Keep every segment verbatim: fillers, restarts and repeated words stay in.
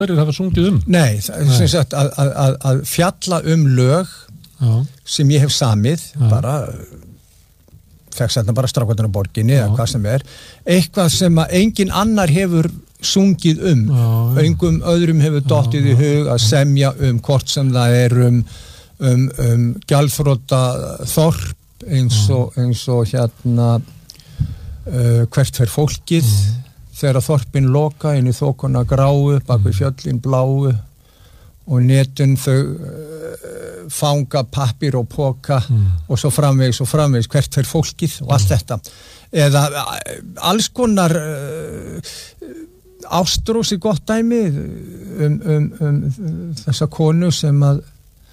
hverjir hafa sungið um? Nei, það er sem sagt að, að, að, að fjalla um lög Já. Sem ég hef samið Já. Bara fekk sérna bara Strákarnir á borginni Já. Eða hvað sem er eitthvað sem að engin annar hefur sungið um Já. Engum öðrum hefur dottið í hug að semja um hvort sem það er um um, um gjaldþrota þorp eins og, eins og hérna uh, hvert fer fólkið mm. þegar þorpin loka inn í þokuna gráu, bak við fjöllin bláu og netun þau uh, fanga pappír og poka mm. og svo framvegis og framvegis hvert fer fólkið og allt mm. þetta. Eða uh, alls konar uh, Ástrós er gott dæmi um, um, um þessa konu sem að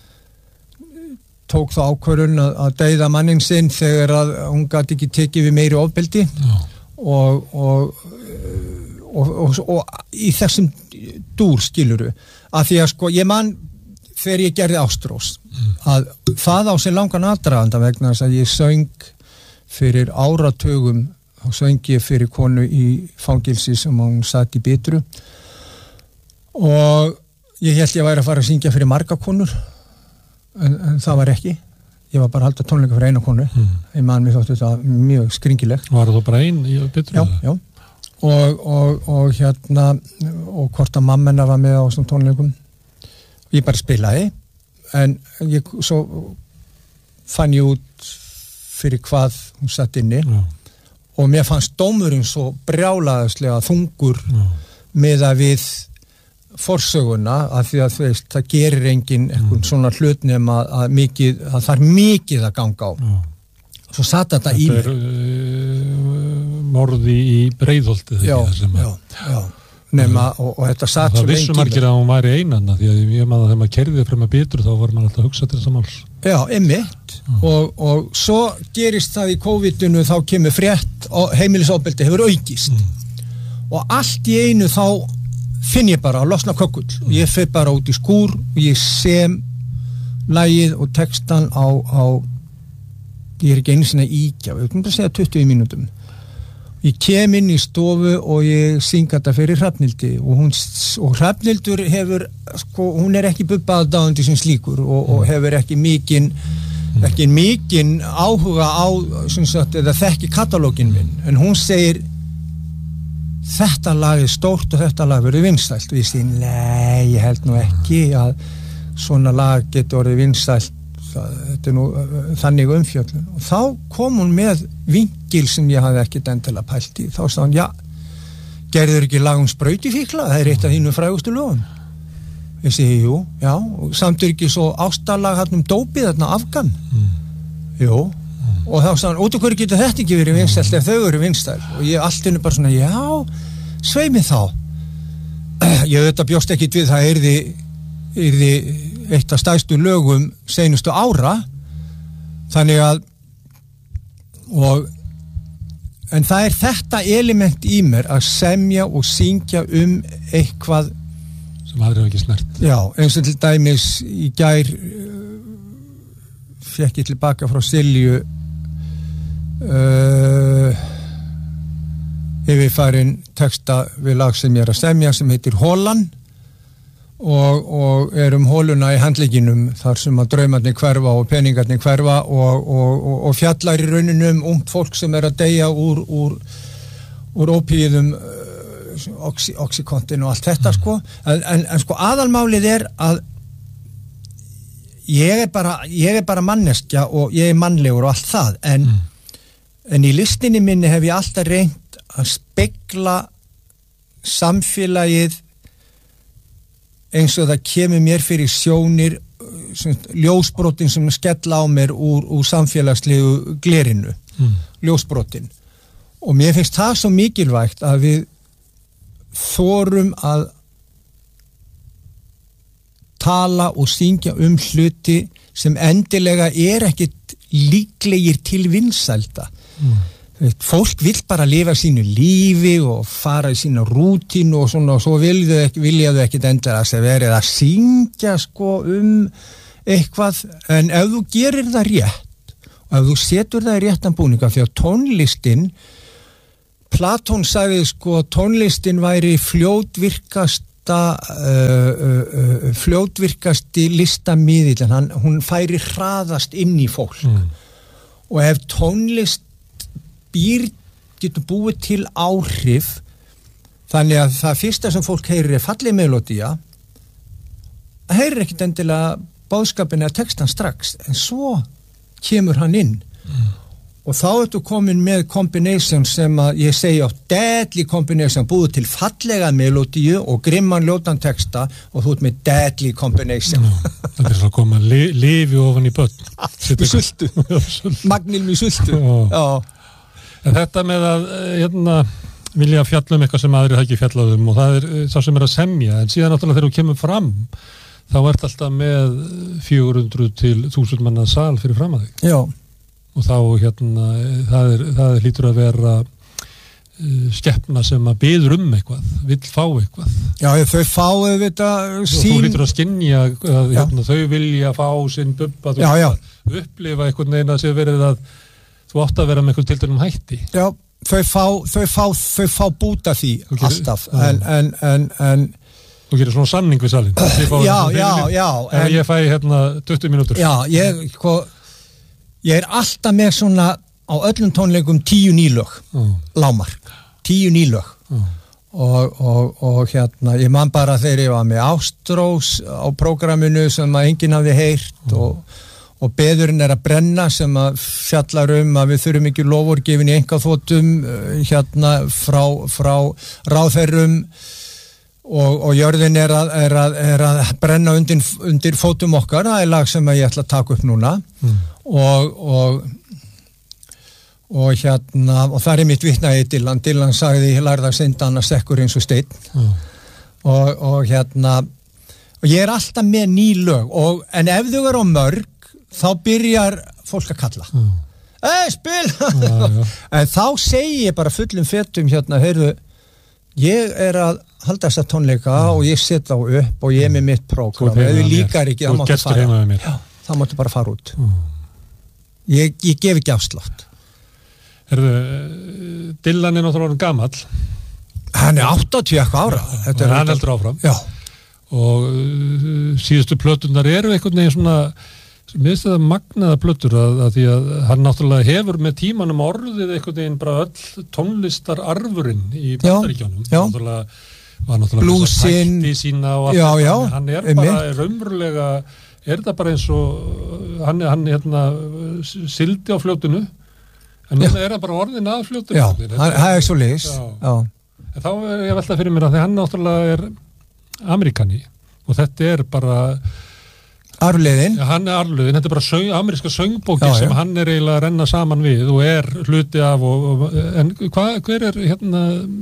tók þá ákvörðun að, að deyða mannin sinn þegar að hún gat ekki tekið við meiri ofbeldi Já. og og Og, og, og í þessum dúr skiluru að því að sko ég man þegar ég gerði Ástrós mm. að það á sér langan aðdraganda vegna þess að ég söng fyrir áratugum þá söng ég fyrir konu í fangilsi sem hún satt í Bitru og ég held ég væri að fara að syngja fyrir marga konur en, en það var ekki ég var bara að halda tónleika fyrir eina konu mm. ég man mér þóttu þetta mjög skringilegt Var það bara ein í Bitru? Já, já Og, og, og hérna og hvort að mamma var með á þessum tónleikum ég bara spilaði en ég svo fann ég út fyrir hvað hún satt inni Já. Og mér fannst dómurinn svo brjálaðislega þungur Já. Með að við forsöguna að því að þú veist það gerir enginn eitthvað svona hlut nema að, að, mikið, að það er mikið að ganga á Já. Svo satt þetta, þetta í mér. Þetta er uh, morði í Breiðholti já, sem já, já. Nema, og, og þetta satt svo lengi. Það vissum margir að hún væri einanna því að ég maður þegar maður kerði frem að Bitru þá var maður alltaf að hugsa til þess að máls. Já, einmitt. Og, og svo gerist það í COVID-unu þá kemur frétt og heimilisofbeldi hefur aukist. Mm. Og allt í einu þá finn ég bara að losna kökkull. Mm. Ég fer bara út í skúr og ég sem lagið og textan á, á ég er ekki einu sinni að íkja, við erum bara að segja tuttugu mínútum. Ég kem inn í stofu og ég syng þetta fyrir Hrafnhildi og hún, og Hrafnhildur hefur, sko, hún er ekki bubbaðdáandi sem slíkur og, og hefur ekki mikinn, ekki mikinn áhuga á, sem sagt, eða þekki katalógin minn, en hún segir þetta lag er stórt og þetta lag verður vinsælt og ég segi, nei, ég held nú ekki að svona lag getur orðið vinsælt þetta er nú þannig umfjöllun og þá kom hún með vingil sem ég hafði ekki endilega pælt í þá sagði hún, já, gerður ekki lag um sprautifíkla, það er eitt af þínu frægustu lögum ég segi, jú, já og samt er ekki svo ástalag hann um dópið þarna Afgan mm. jú, mm. og þá sagði hún, út af hverju getur þetta ekki verið vinsælt ef þau eru vinsæl og ég allt henni bara svona, já svei mig þá ég auðvitað bjóst ekki við það yrði yrði eitt af stærstu lögum seinustu ára þannig að og en það er þetta element í mér að semja og syngja um eitthvað sem aðrir hafa ekki snert já, eins og til dæmis í gær fekk ég tilbaka frá Silju uh, yfirfarin texta við lag sem ég er að semja sem heitir Hólan Og, og er um hóluna í handlegginum þar sem að draumarnir hverfa og peningarnir hverfa og, og, og, og fjallar í rauninu um ungt fólk sem er að deyja úr, úr, úr ópíðum uh, oxy, oxykontin og allt þetta sko en, en, en sko aðalmálið er að ég er bara, ég er bara manneskja og ég er mannlegur og allt það en, mm. en í listinni minni hef ég alltaf reynt að spegla samfélagið eins og það kemur mér fyrir sjónir ljósbrotin sem skella á mér úr, úr samfélagslegu glerinu mm. ljósbrotin og mér finnst það svo mikilvægt að við þorum að tala og syngja um hluti sem endilega er ekkit líklegir til vinsælda mm. fólk vill bara lifa sínu lífi og fara í sína rútínu og svona og svo vilja þau ekki, vilja þau ekki endilega að verið að syngja sko um eitthvað en ef þú gerir það rétt og ef þú setur það í réttan búninga því að tónlistin Platón sagði sko tónlistin væri fljótvirkasta fljótasta uh, uh, uh, fljótvirkasti listamiðill, hann hún færi hraðast inn í fólk mm. og ef tónlist býr getur búið til áhrif þannig að það fyrsta sem fólk heyrir er falleg melódía, heyrir ekkit endilega boðskapin eða textan strax, en svo kemur hann inn mm. og þá ertu komin með combination sem að ég segi á deadly combination, búið til fallega melódíu og grimman ljótan texta og þú ert með deadly combination. No, það er svo að koma li, lifi ofan í börn. Í sultu. Magnilm í sultu. Já. En þetta með að hérna, vilja fjalla um eitthvað sem aðrir það ekki fjallað um og það er sá sem er að semja, en síðan náttúrulega þegar þú kemur fram þá ert alltaf með fjögur hundruð til þúsund manna sal fyrir fram að þig. Já. Og þá hérna, það er, það er hlýtur að vera uh, skepna sem að biður um eitthvað, vill fá eitthvað. Já, þau fáu þetta sín... Þú hlýtur að skynja að hérna, þau vilja fá sinn bubba, þú já, já. upplifa einhvern veginn að sé verið að þú átt að vera með einhvern tilteknum hætti. Já, þau fá, þau fá, þau fá búta því gerir, alltaf, en, en, en, en þú gerir svona samning við salin. Já, já, já. En ég fæ hérna tuttugu mínútur. Já, ég, hva, ég er alltaf með svona á öllum tónleikum tíu nýlög, mm. lámark, tíu nýlög. Mm. Og, og, og hérna, ég man bara þegar ég var með Ástrós á prógraminu sem að enginn hafði heyrt mm. og og beðurinn er að brenna sem að fjallar um að við þurfum ekki lofórgefin í einkaþotum hérna frá, frá ráðherrum og, og jörðin er að, er að, er að brenna undir, undir fótum okkar, það er lag sem ég ætla að taka upp núna mm. og, og, og hérna, og það er mitt vitnaði Dylan, Dylan sagði ég lærði að synda hann að sekkur eins og steinn mm. og, og hérna, og ég er alltaf með ný lög, og, en ef þau eru á mörg þá byrjar fólk að kalla mm. ei, spil já, já. En þá segi ég bara fullum fetum hérna, heyrðu, ég er að halda þessa tónleika mm. og ég set þá upp og ég er með mitt prógram, ef þið líkar ekki þá máttu fara, já, þá máttu bara fara út mm. ég, ég gef ekki afslátt. Heyrðu, Dylan er náttúrulega gamall, hann er áttatíu eitthvað ára, þetta er hann heldur áfram, já, og uh, síðustu plöturnar eru einhvern veginn svona mér finnst þetta magnaða plötur að, að því að hann náttúrulega hefur með tímanum orðið einhvern veginn bara öll tónlistararfurinn í Bandaríkjunum. Náttúrulega var náttúrulega blúsin, hætti sína og allt. Já, já. Hann er bara raunverulega, er það bara eins og hann, hann hérna sildi á fljótinu, en núna er það bara orðin að fljótinu. Já, það er svo leis. Já. Já. En þá er ég veltað fyrir mér að því hann náttúrulega er Amerikani og þetta er bara Arfleiðin. Ja, hann er arfleiðin, þetta er bara söng, ameríska söngbókin já, sem já. hann er eiginlega að renna saman við og er hluti af og, og, en hva, hver er hérna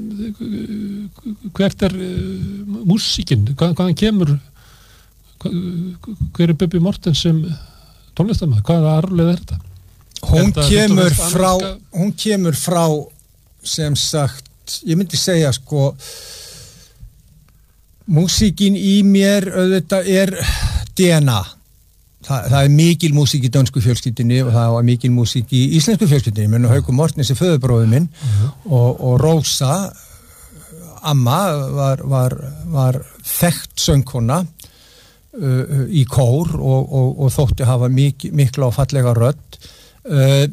hvert er uh, músíkin, hvað, hvaðan kemur hva, hver er Bubbi Morthens sem tónlistarmaður, hvaða arfleið er þetta? Hún er kemur þetta, frá ameríska... hún kemur frá sem sagt, ég myndi segja sko músíkin í mér auðvitað er D N A. Þa, það er mikil músík í dönsku fjölskyldunni og það var mikil músík í íslensku fjölskyldunni. Menn og Haukur Mortens er föðurbróðir minn uh-huh. og, og Rósa, amma, var, var, var þekkt söngkona uh, í kór og, og, og þótti hafa mik, mikla og fallega rödd. Uh,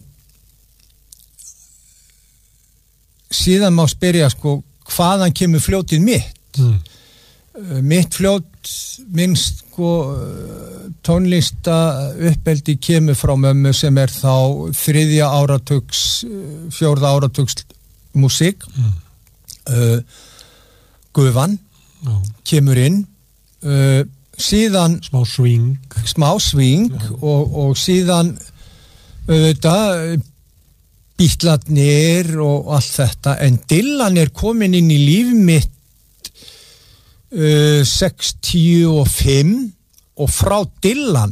síðan má spyrja sko, hvaðan kemur fljótið mitt? Mm. Uh, mitt fljót minnst sko tónlista uppeldi kemur frá mömmu sem er þá þriðja áratugs fjórða áratugs músík mm. uh, gufan no. kemur inn uh, síðan smá swing smá swing yeah. og, og síðan auðvitað Bítlarnir og allt þetta, en Dylan er komin inn í líf mitt Uh, sextíu og fimm og frá Dylan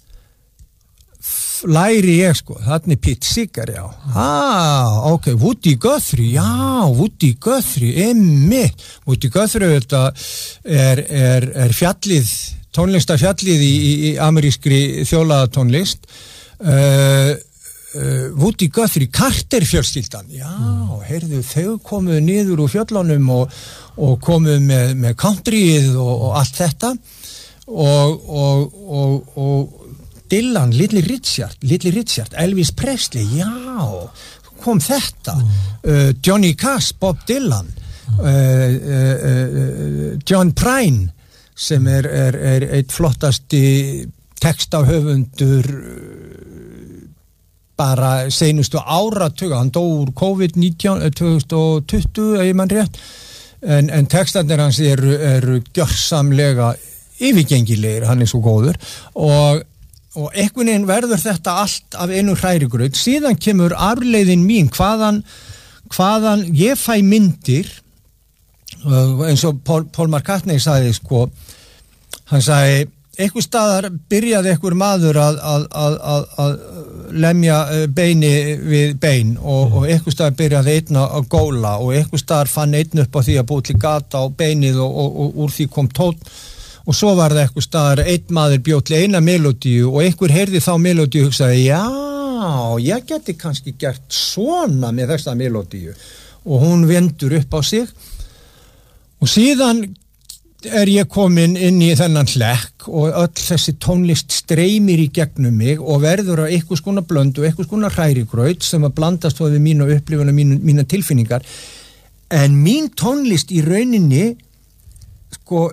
f- læri ég sko, þarna er Pete Seeger, já ah, ok, Woody Guthrie, já Woody Guthrie, einmitt Woody Guthrie, þetta er, er, er fjallið, tónlistafjallið í, í, í amerískri þjóðlagatónlist uh, uh, Woody Guthrie, Carter fjölskyldan, já, mm. heyrðu, þau komuðu niður úr fjöllunum og, og komuðu með, með countryið og, og allt þetta og, og, og, og Dylan, Little Richard, Little Richard, Elvis Presley, já, kom þetta, mm. uh, Johnny Cash, Bob Dylan, mm. uh, uh, uh, John Prine, sem er, er, er eitt flottasti textahöfundur bara seinustu áratuga, hann dó úr COVID nítján, tvö þúsund og tuttugu, ef ég mann rétt, en, en textarnir hans eru, eru gjörsamlega yfirgengilegir, hann er svo góður, og, og einhvern veginn verður þetta allt af einu hrærigraut, síðan kemur arfleiðin mín, hvaðan, hvaðan ég fæ myndir, eins og Paul, Paul McCartney sagði, sko, hann sagði, einhver staðar byrjaði einhver maður að, að, að, að, að lemja beini við bein og, mm. og einhver staðar byrjaði einn að góla og einhver staðar fann einn upp á því að búið til gata á beinið og, og, og úr því kom tónn og svo var það einhver staðar einn maður bjóð til eina melodíu og einhver heyrði þá melodíu og hugsaði, já, ég geti kannski gert svona með þessa melodíu og hún vendur upp á sig og síðan er ég komin inn í þennan hlekk og öll þessi tónlist streymir í gegnum mig og verður á einhvers konar blönd og einhvers konar hrærigraut sem að blandast við mínu upplifun og mínu, mína tilfinningar en mín tónlist í rauninni sko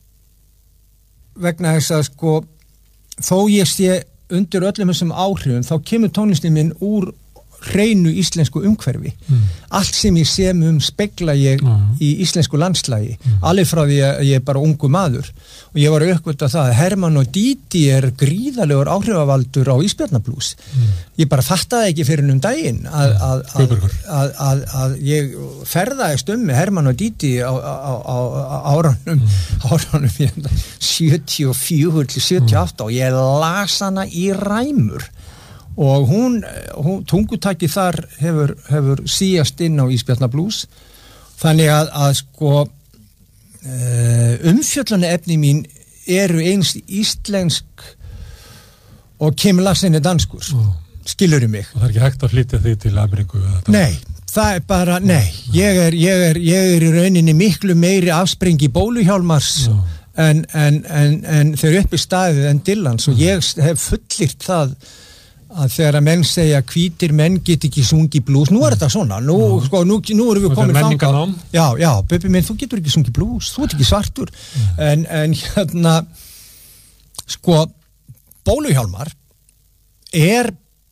vegna þess að sko þó ég sé undir öllum þessum áhrifum þá kemur tónlistin minn úr hreinu íslensku umhverfi mm. allt sem ég sé um spegla ég mm. í íslensku landslægi mm. alveg frá því að ég er bara ungu maður og ég var að uppgötva það að Hermann og Dídí er gríðalegur áhrifavaldur á Ísbjarnarblús mm. ég bara fattaði ekki fyrir um daginn að, að, að, að, að, að ég ferðaðist um með Hermann og Dídí á, á, á, á áranum mm. áranum sjötíu og fjögur til sjötíu og átta mm. og ég las hana í ræmur og hún, hún tungutaki þar hefur, hefur síast inn á Ísbjarnarblús þannig að, að sko umfjöllunni efni mín eru eins íslensk og Kim Larsen er danskur oh. skilurðu mig og það er ekki hægt að flytja þig til Ameríku nei, það er bara, nei ég er, ég er, ég er í rauninni miklu meiri afsprengi Bóluhjálmars oh. en, en, en, en þeir uppi staðið en Dylan svo oh. ég hef fullirt það að þegar að menn segja hvítir menn get ekki sungi blues, nú er þetta svona nú, mm. sko, nú, nú erum við komin þangað já, já, Bubbi minn, þú getur ekki sungi blues þú ert ekki svartur mm. en, en hérna sko, Bóluhjálmar er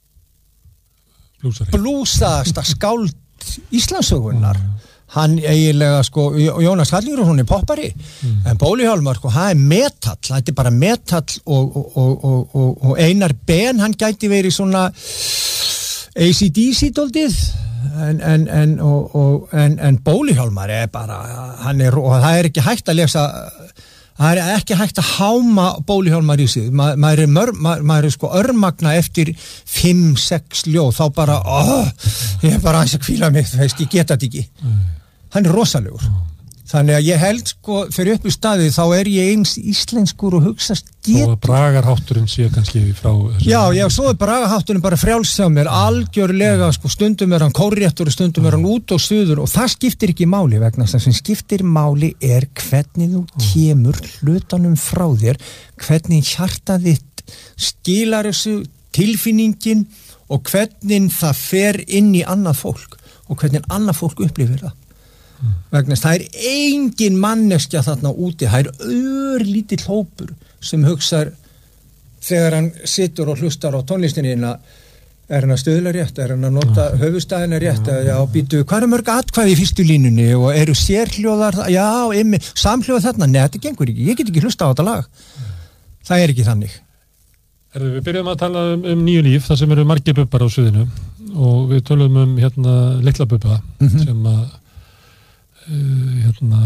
blúsasta skáld Íslandssögunnar mm. hann eiginlega sko, Jónas Hallgrímsson er poppari mm. en Bóluhjálmar sko, hann er metall, þetta er bara metall og, og, og, og, og Einar Ben hann gæti verið svona A C D C doldið en, en, en, og, og, en, en Bóluhjálmar er bara hann er, og það er ekki hægt að lesa það er ekki hægt að háma Bóluhjálmar í sig Ma, maður, er mör, maður, maður er sko örmagna eftir fimm, sex ljóð þá bara, oh, ég er bara aðeins að hvíla mig þú veist, ég geta þetta ekki mm. hann er rosalegur mm. þannig að ég held sko, fyrir upp í staði þá er ég eins íslenskur og hugsast get og bragarhátturinn sé kannski frá já, já, svo er bragarhátturinn bara frjáls hjá mér, algjörlega sko, stundum er hann kórréttur og stundum er hann út og suður og það skiptir ekki máli vegna þess að sem skiptir máli er hvernig þú kemur hlutanum frá þér hvernig hjartað þitt skilar þessu tilfinningin og hvernig það fer inn í annað fólk og hvernig annað fólk upplifir það mm. vegna það er engin manneskja þarna úti, það er örlítill hópur sem hugsar þegar hann situr og hlustar á tónlistinni er hann að stöðla rétt, er hann að nota mm. höfustæðina rétt, mm. já, býtu, hvað er mörg atkvæði í fyrstu línunni og eru sérhljóðar, já, emi, samhljóða þarna, nei, þetta gengur ekki, ég get ekki hlusta á þetta lag mm. það er ekki þannig Erðu, við byrjum að tala um, um nýju líf, það sem eru margir bubbar á sviðinu og við tölum um hérna litla bubba mm-hmm. sem að uh, hérna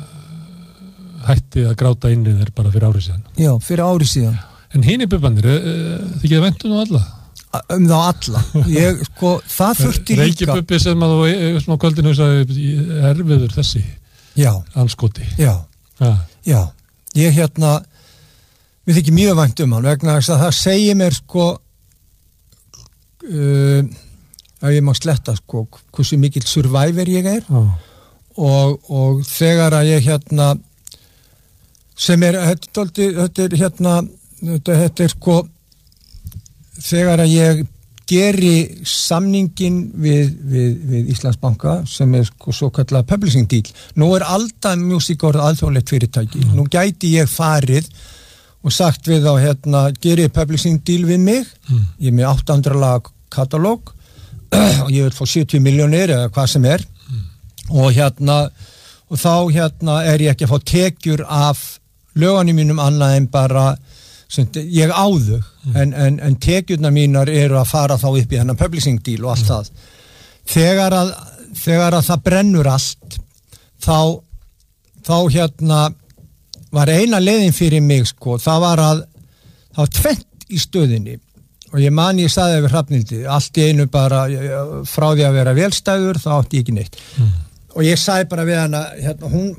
hætti að gráta inn í þér bara fyrir árið síðan. Já, fyrir árið síðan. En hinir bubbanir, uh, þið getur ventum á alla? Um þá alla. Ég, sko, það þurfti líka. Reykjabubbi sem að þú svona kvöldinu sagði erfiður þessi. Já. Anskoti. Já. Ah. Já. Ég hérna við þykir mjög vænt um hann vegna þess að það segir mér sko uh, að ég má sletta sko, hversu mikill survivor ég er Já. og, og þegar að ég hérna sem er, þetta, þetta er hérna, þetta, þetta er sko þegar að ég geri samningin við, við, við Íslandsbanka sem er sko svo kallað publishing deal. Nú er Alda Music orðið alþjóðlegt fyrirtæki. Mm. Nú gæti ég farið og sagt við á hérna, gerið publishing deal við mig, mm. ég er með átta hundruð lag katalóg og ég vil fá sjötíu milljónir eða hvað sem er mm. og hérna og þá hérna er ég ekki að fá tekjur af lögunum mínum annað en bara sem ég áðu mm. en, en, en tekjurna mínar eru að fara þá upp í þennan publishing deal og allt mm. það þegar að, þegar að það brennur allt þá þá hérna var eina leiðin fyrir mig sko, það var að það var tvennt í stöðinni og ég man ég sagði við Hrafnhildi allt í einu bara frá því að vera velstæður þá átti ég ekki neitt mm. og ég sagði bara við hana hérna, hún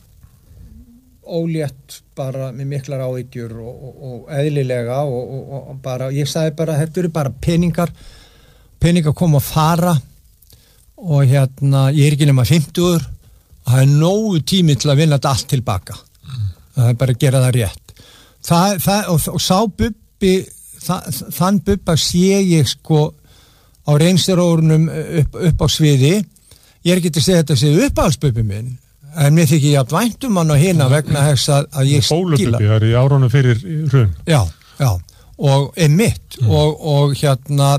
ólétt bara með miklar áhyggjur og, og, og eðlilega og, og, og bara, ég sagði bara þetta eru bara peningar peningar koma að fara og hérna, ég er ekki nema fimmtugur og það er nógu tími til að vinna þetta allt tilbaka mm. það er bara að gera það rétt það, það, og, og sá Bubbi það, þann Bubba sé ég sko á reynslurórunum upp, upp á sviði ég er ekki til að segja þetta sé uppáhaldsbubbi minn en mér þykir ég að væntum hann á hina vegna þess að, að ég skila Bólububbi, það er í árunum fyrir hrun já, já, og emitt mm. og, og hérna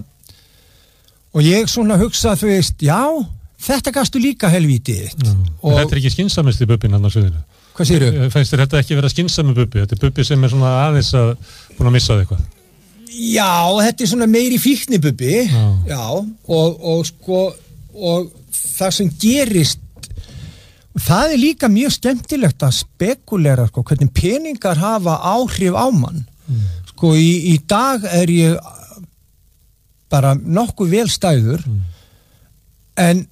og ég svona hugsa þú veist, já þetta gastu líka helvítið mm. og þetta er ekki skynsamist í bubbin hann á sviðinu hvað segirðu? Fæst þér þetta ekki vera skynsami bubbi? Þetta er bubbi sem er svona aðeins að búin að missa eitthvað já, þetta er svona meiri fíkni bubbi já, já og, og sko og það sem gerist það er líka mjög skemmtilegt að spekulera sko, hvernig peningar hafa áhrif á mann mm. sko í, í dag er ég bara nokkuð vel stæður mm. en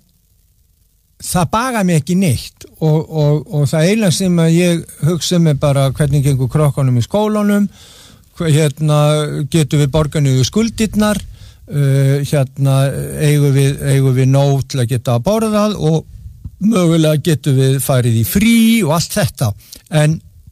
það baga mig ekki neitt og, og, og það eina sem að ég hugsa mig bara hvernig gengur krokkanum í skólanum hérna getur við borga niður skuldirnar uh, hérna eigum við, eigum við nóg til að geta að borðað og mögulega getur við farið í frí og allt þetta en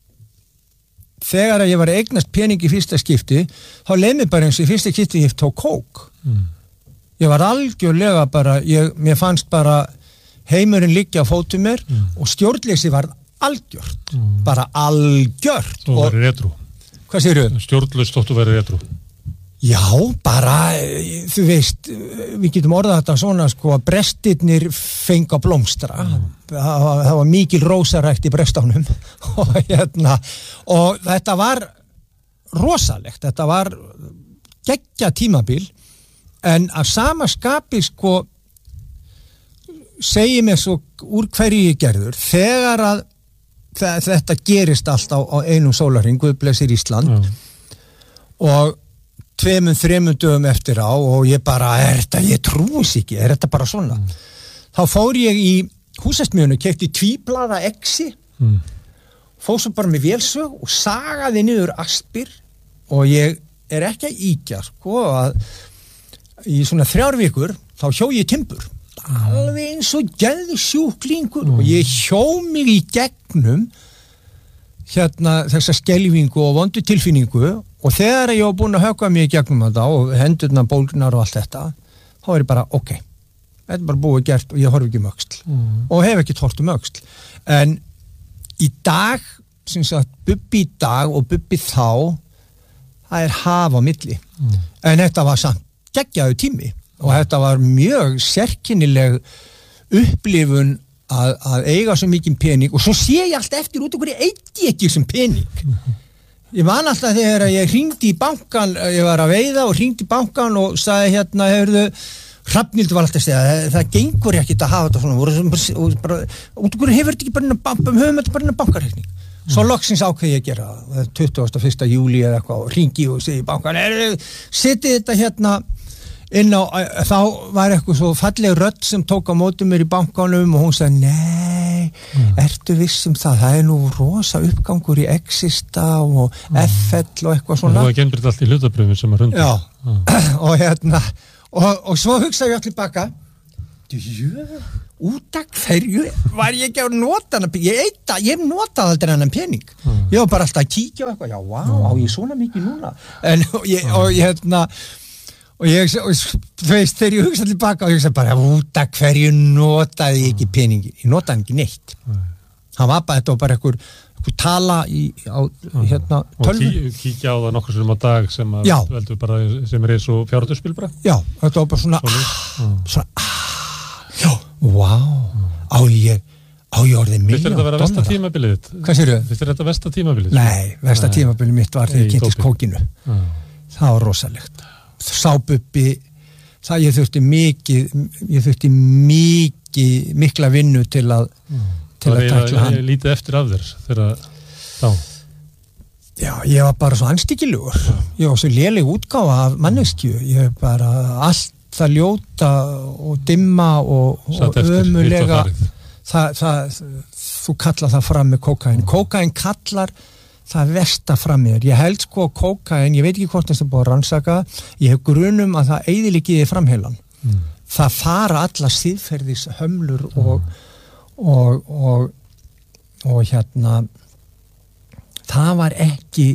þegar að ég var að eignast pening í fyrsta skipti þá leið mér bara eins og í fyrsta skipti ég tók kók mm. ég var algjörlega bara ég, mér fannst bara heimurinn liggja á fótum mér mm. og stjórnleysi var algjört mm. bara algjört og verið retro hvað segirðu? Stjórnlaust þóttu verið retro já, bara, þú veist við getum orðað þetta svona sko að brestirnir fenga blómstra mm. það, það var mikil rósarækt í brestánum og hérna og þetta var rosalegt, þetta var geggja tímabil en að sama skapi sko segi mér svo úr hverju ég gerður þegar að þetta gerist allt á, á einum sólarhring Guð blessir Ísland mm. og tveimum, þremum dögum eftir á og ég bara, er þetta, ég trúi sér ekki, er þetta bara svona? Mm. Þá fór ég í húsasmiðjunu, keypti tvíblaða exi, mm. fór svo bara með vélsög og sagaði niður aspir og ég er ekki að íkja, sko, að í svona þrjár vikur, þá hjó ég timbur, mm. alveg eins og geðu sjúklingur mm. og ég hjó mig í gegnum hérna þessa skelfingu og vondu tilfinningu og þegar ég var búin að höggva mig í gegnum þetta og hendurna bólgnar og allt þetta þá er ég bara, ok þetta er bara búið gert og ég horf ekki um öxl mm. og hef ekki hort um öxl en í dag sem sagt, Bubbi í dag og Bubbi þá það er haf á milli mm. en þetta var samt geggjaður tími og þetta var mjög sérkennileg upplifun að, að eiga svo mikið pening og svo sé ég allt eftir út okkur ég eigi ekki sem pening mm. Ég man alltaf þegar ég hringdi í bankan, ég var að veiða og hringdi í bankan og sagði hérna, heyrðu, Hrafnhildur var alltaf að segja, það, það gengur ekki að hafa þetta svona, og bara, út okkur hefur þetta ekki bara inn höfum þetta bara inn á bankarreikning. Svo mm. loksins ákveði ég að gera það, tuttugasta og fyrsta júlí eða eitthvað og hringi og segi í bankan, heyrðu, setið þetta hérna inn á, þá var eitthvað svo falleg rödd sem tók á móti mér í bankanum og hún sagði, nei, mm. ertu viss um það, það er nú rosa uppgangur í Exista og mm. F L og eitthvað svona. Og það gembrið allt í hlutabröfum sem er hundar. Já, mm. og hérna, og, og svo hugsaði ég allir baka jú, út af hverju var ég ekki að nota hana ég, eita, ég notaði aldrei hennan pening mm. ég var bara alltaf að kíkja á eitthvað já, vá, á ég svona mikið núna en, og ég, og ég hérna og ég, og, þú veist, þegar ég hugsaði allir baka og ég hugsaði bara, út af hverju notaði ég ekki peningin, ég notaði ekki neitt mm. hann var bara, þetta var bara einhver tala í, á, hérna, tölvu. Og kí, kíkja á það nokkur sem á dag sem að veldur bara, sem er eins og fjárhættuspil bara? Já, þetta var bara svona, ah, svona, ah, já, vá, á ég, á ég orðið miljón dólara. Finnst þetta vera versta tímabilið þitt? Hvað séru? Finnst þetta versta tímabilið? Nei, versta tímabilið mitt var þegar ég kynntist kókinu. Ah. Það var rosalegt. Sábubbi, það ég þurfti mikið, ég þurfti mikið, mikla vinnu til að, ah. til að takla hann. Ég lítið eftir af þér þegar þá. Já, ég var bara svo anstíkilegur. Ja. Ég var svo léleg útgáfa af manneskju. Ég bara allt það ljóta og dimma og, og ömulega. Það, það, þú kallar það fram með kókain. Kókain kallar það versta fram mér. Ég held sko kókain, ég veit ekki hvort það er búið að rannsaka, ég hef grunum að það eyðileggiði framheilann. Mm. Það fara alla siðferðis hömlur og mm. Og, og, og hérna það var ekki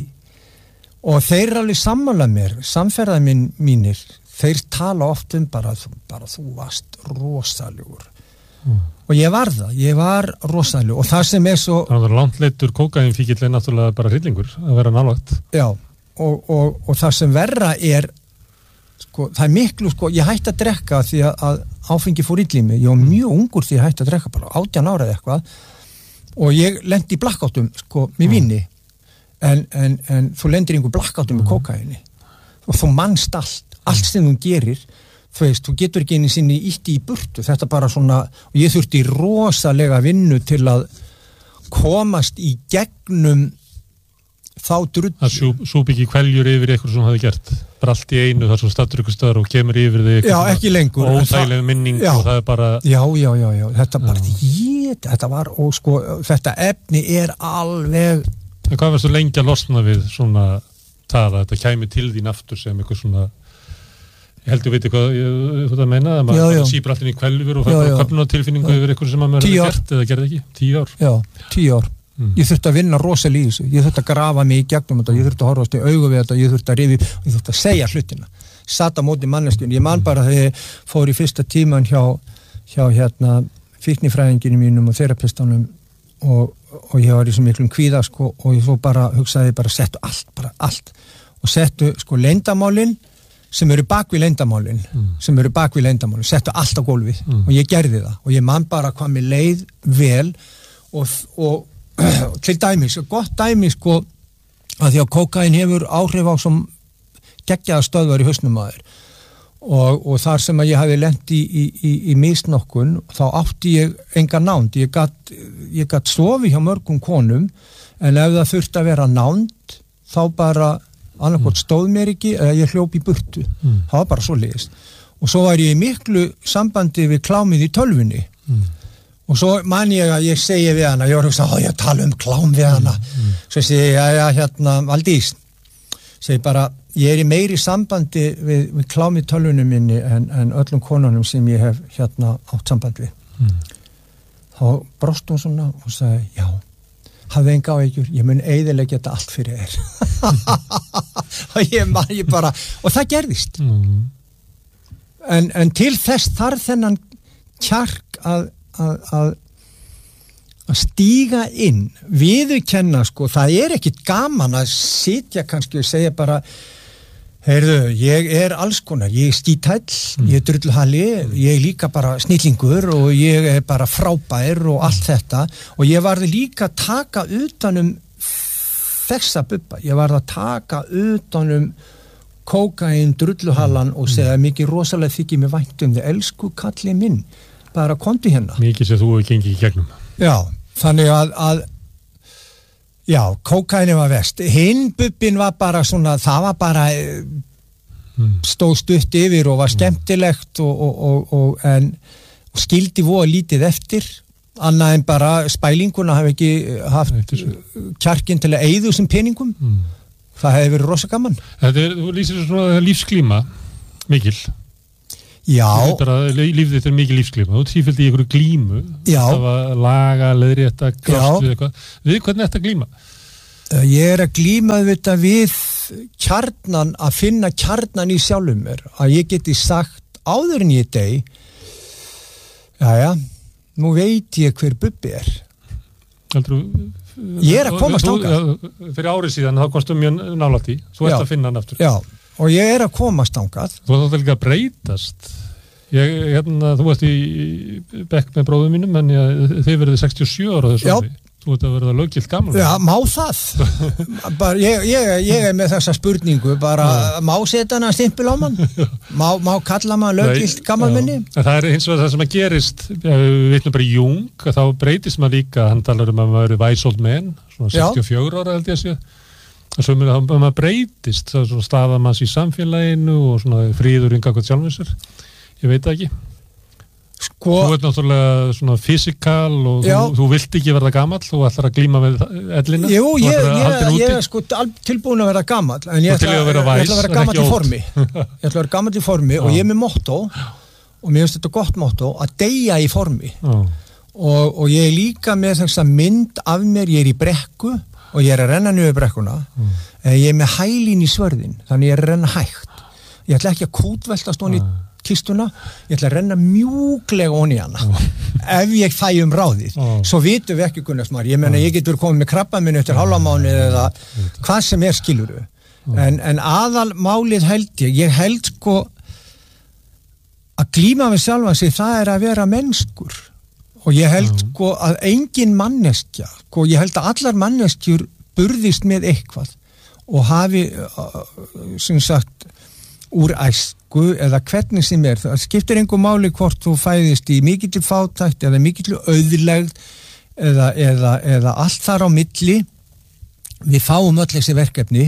og þeir eru alveg sammála mér samferðar mín, mínir þeir tala oft um bara, bara þú varst rosalegur mm. og ég var það, ég var rosalegur og það sem er svo það var langleitur kókainfíkill er náttúrulega bara hryllingur að vera nálægt já, og, og, og það sem verra er sko, það er miklu, sko, ég hætti að drekka því að, að áfengi fór illa í mig, ég var mjög ungur því ég hætti að drekka bara átján ára eða eitthvað og ég lendi í blackoutum sko, með víni en, en, en þú lendir í einhver blackoutum með kókaini og þú mannst allt, allt sem þú gerir þú veist, þú getur ekki einu sinni ítti í burtu, þetta bara svona og ég þurfti rosalega vinnu til að komast í gegnum þá drull það súp, súp ekki kveljur yfir eitthvað sem hún hafði gert bara allt í einu þar sem stattur ykkur stöðar og kemur yfir þig já, ekki lengur og óþægileg minning já, og það er bara já, já, já, já, þetta bara ég, þetta var, og sko, þetta efni er alveg en hvað varstu lengi að losna við svona það að þetta kæmi til þín aftur sem eitthvað svona ég held að veit hvað ég þú það meina að maður sýpur allir í kveljur og fær bara köpna tilfinningu yfir eitthvað sem maður hefur gert eða gerði ekki, tíu ár já, tíu ár Mm. Ég þurfti að vinna rosalega í þessu, ég þurfti að grafa mig í gegnum þetta, ég þurfti að horfast í augu við þetta, ég þurfti að rifi, ég þurfti að segja hlutina. Satt á móti manneskjunni, ég man bara þegar ég fór í fyrsta tíman hjá, hjá hérna fíknifræðinginu mínum og þerapistanum og, og ég var í svo miklum kvíða sko og ég svo bara hugsaði bara settu allt, bara allt og settu sko leyndamálin sem eru bak við leyndamálin, mm. sem eru bak við leyndamálin, settu allt á gólfið mm. og ég gerði það og ég man bara hvað mér leið vel og, og til dæmis, gott dæmis sko að því að kókain hefur áhrif á som geggjaða stöðvar í hausnum aður og, og þar sem að ég hafi lent í, í, í, í misnokkun þá átti ég enga nánd ég gat, ég gat sofi hjá mörgum konum en ef það þurfti að vera nánd þá bara annarkot stóð mér ekki eða ég hljóp í burtu mm. það var bara svo leiðist og svo var ég í miklu sambandi við klámið í tölvunni mm. og svo man ég að ég segi við hana, ég var að hugsa, ég tala um klám við hana. Mm. Svo segi ég, já, já, hérna, Valdís, segi bara, ég er í meiri sambandi við, við klám í tölvunum minni en, en öllum konunum sem ég hef hérna átt samband við. Mm. Þá brost hún svona og sagði, já, hafði enga áhyggjur, ég mun eyðileggja þetta allt fyrir þér. og ég man, ég bara, og það gerðist. Mm. En, en til þess þarf þennan kjark að Að, að, að stíga inn viðurkenna sko, það er ekkit gaman að sitja kannski og segja bara heyrðu, ég er alls konar ég er skítæll, mm. ég er drulluhalli ég er líka bara snillingur og ég er bara frábær og allt þetta og ég varði líka að taka utanum þessa bubba, ég varði að taka utanum kókain, drulluhallan og segja mikið rosalega þykir mér vænt um þið, elsku kallið minn bara kontu hérna. Mikið sem þú hefur gengið í gegnum. Já, þannig að, að já, kókaini var verst. Hinn bubbin var bara svona, það var bara mm. stóð stutt yfir og var skemmtilegt og, og, og, og, en, og skildi voða lítið eftir, annað en bara spælinguna hafi ekki haft kjarkin til að eyða þessum peningum. Mm. Það hefði verið rosa gaman. Þetta er, þú lýsir svona lífsklíma, mikil. Já. Bara, lífið þetta er mikið lífsglíma, þú tífildi í einhverju glímu, það var laga, leiðrétta, grást við eitthvað. Við hvernig þetta glíma? Ég er að glíma þetta við kjarnan, að finna kjarnan í sjálfum mér, að ég geti sagt áður en ég deg, jæja, nú veit ég hver Bubbi er. Heldur þú? Ég er að komast þangað. Fyrir árið síðan, þá komstu mjög nálægt í, þú ert að finna hann aftur. Já, og ég er að komast þangað. Þú ert líka að breytast. Ég, hérna, þú ert í bekk með bróðum mínum, en ég, þið verðið sextíu og sjö ára þessu ári. Þú ert að verða löggilt gammal. Já, má það. bara, ég, ég, ég er með þessa spurningu, bara má setja hana stimpil á mann? Má, má kalla mann löggilt gammalmenni? Það er eins og það sem að gerist, við veitum bara Jung, þá breytist maður líka, hann talar um að maður er wise old man, svona sextíu og fjögur ára held ég að sé. Og svo að maður breytist, það er svona staða manns í samfélaginu og svona fríður yngan hvað sjálfum sér. Ég veit það ekki. Sko, þú ert náttúrulega svona fysikal og þú, þú vilt ekki verða gamall, þú ætlar að glíma með ellina. Jú, ég, ég, ég er sko tilbúin að verða gamall, en ég ætla að vera, væs, ætla að vera gamall í formi. Ég ætla að vera gamall í formi og ég er með motto, og mér finnst þetta gott motto, að deyja í formi. Og, og ég er líka með þess að mynd af mér, ég er í brekku og ég er að renna niður brekkuna, mm. ég er með hælin í svörðin, þannig ég er að renna hægt. Ég ætla ekki að kútveltast honi í kistuna, ég ætla að renna mjúklega onni hana oh. ef ég fæ um ráðið oh. svo vitum við ekki Gunnar Smári, ég menna oh. ég getur komið með krabba minn eftir hálfa mánuð eða hvað sem er skiluru oh. en, en aðal málið held ég ég held sko að glíma við sjálfan sig, það er að vera mennskur og ég held oh. sko að engin manneskja, sko ég held að allar manneskjur burðist með eitthvað og hafi sem sagt úr æsku eða hvernig sem er, það skiptir engu máli hvort þú fæðist í mikill fátækt eða mikill auðlegð eða, eða, eða allt þar á milli við fáum öll þessi verkefni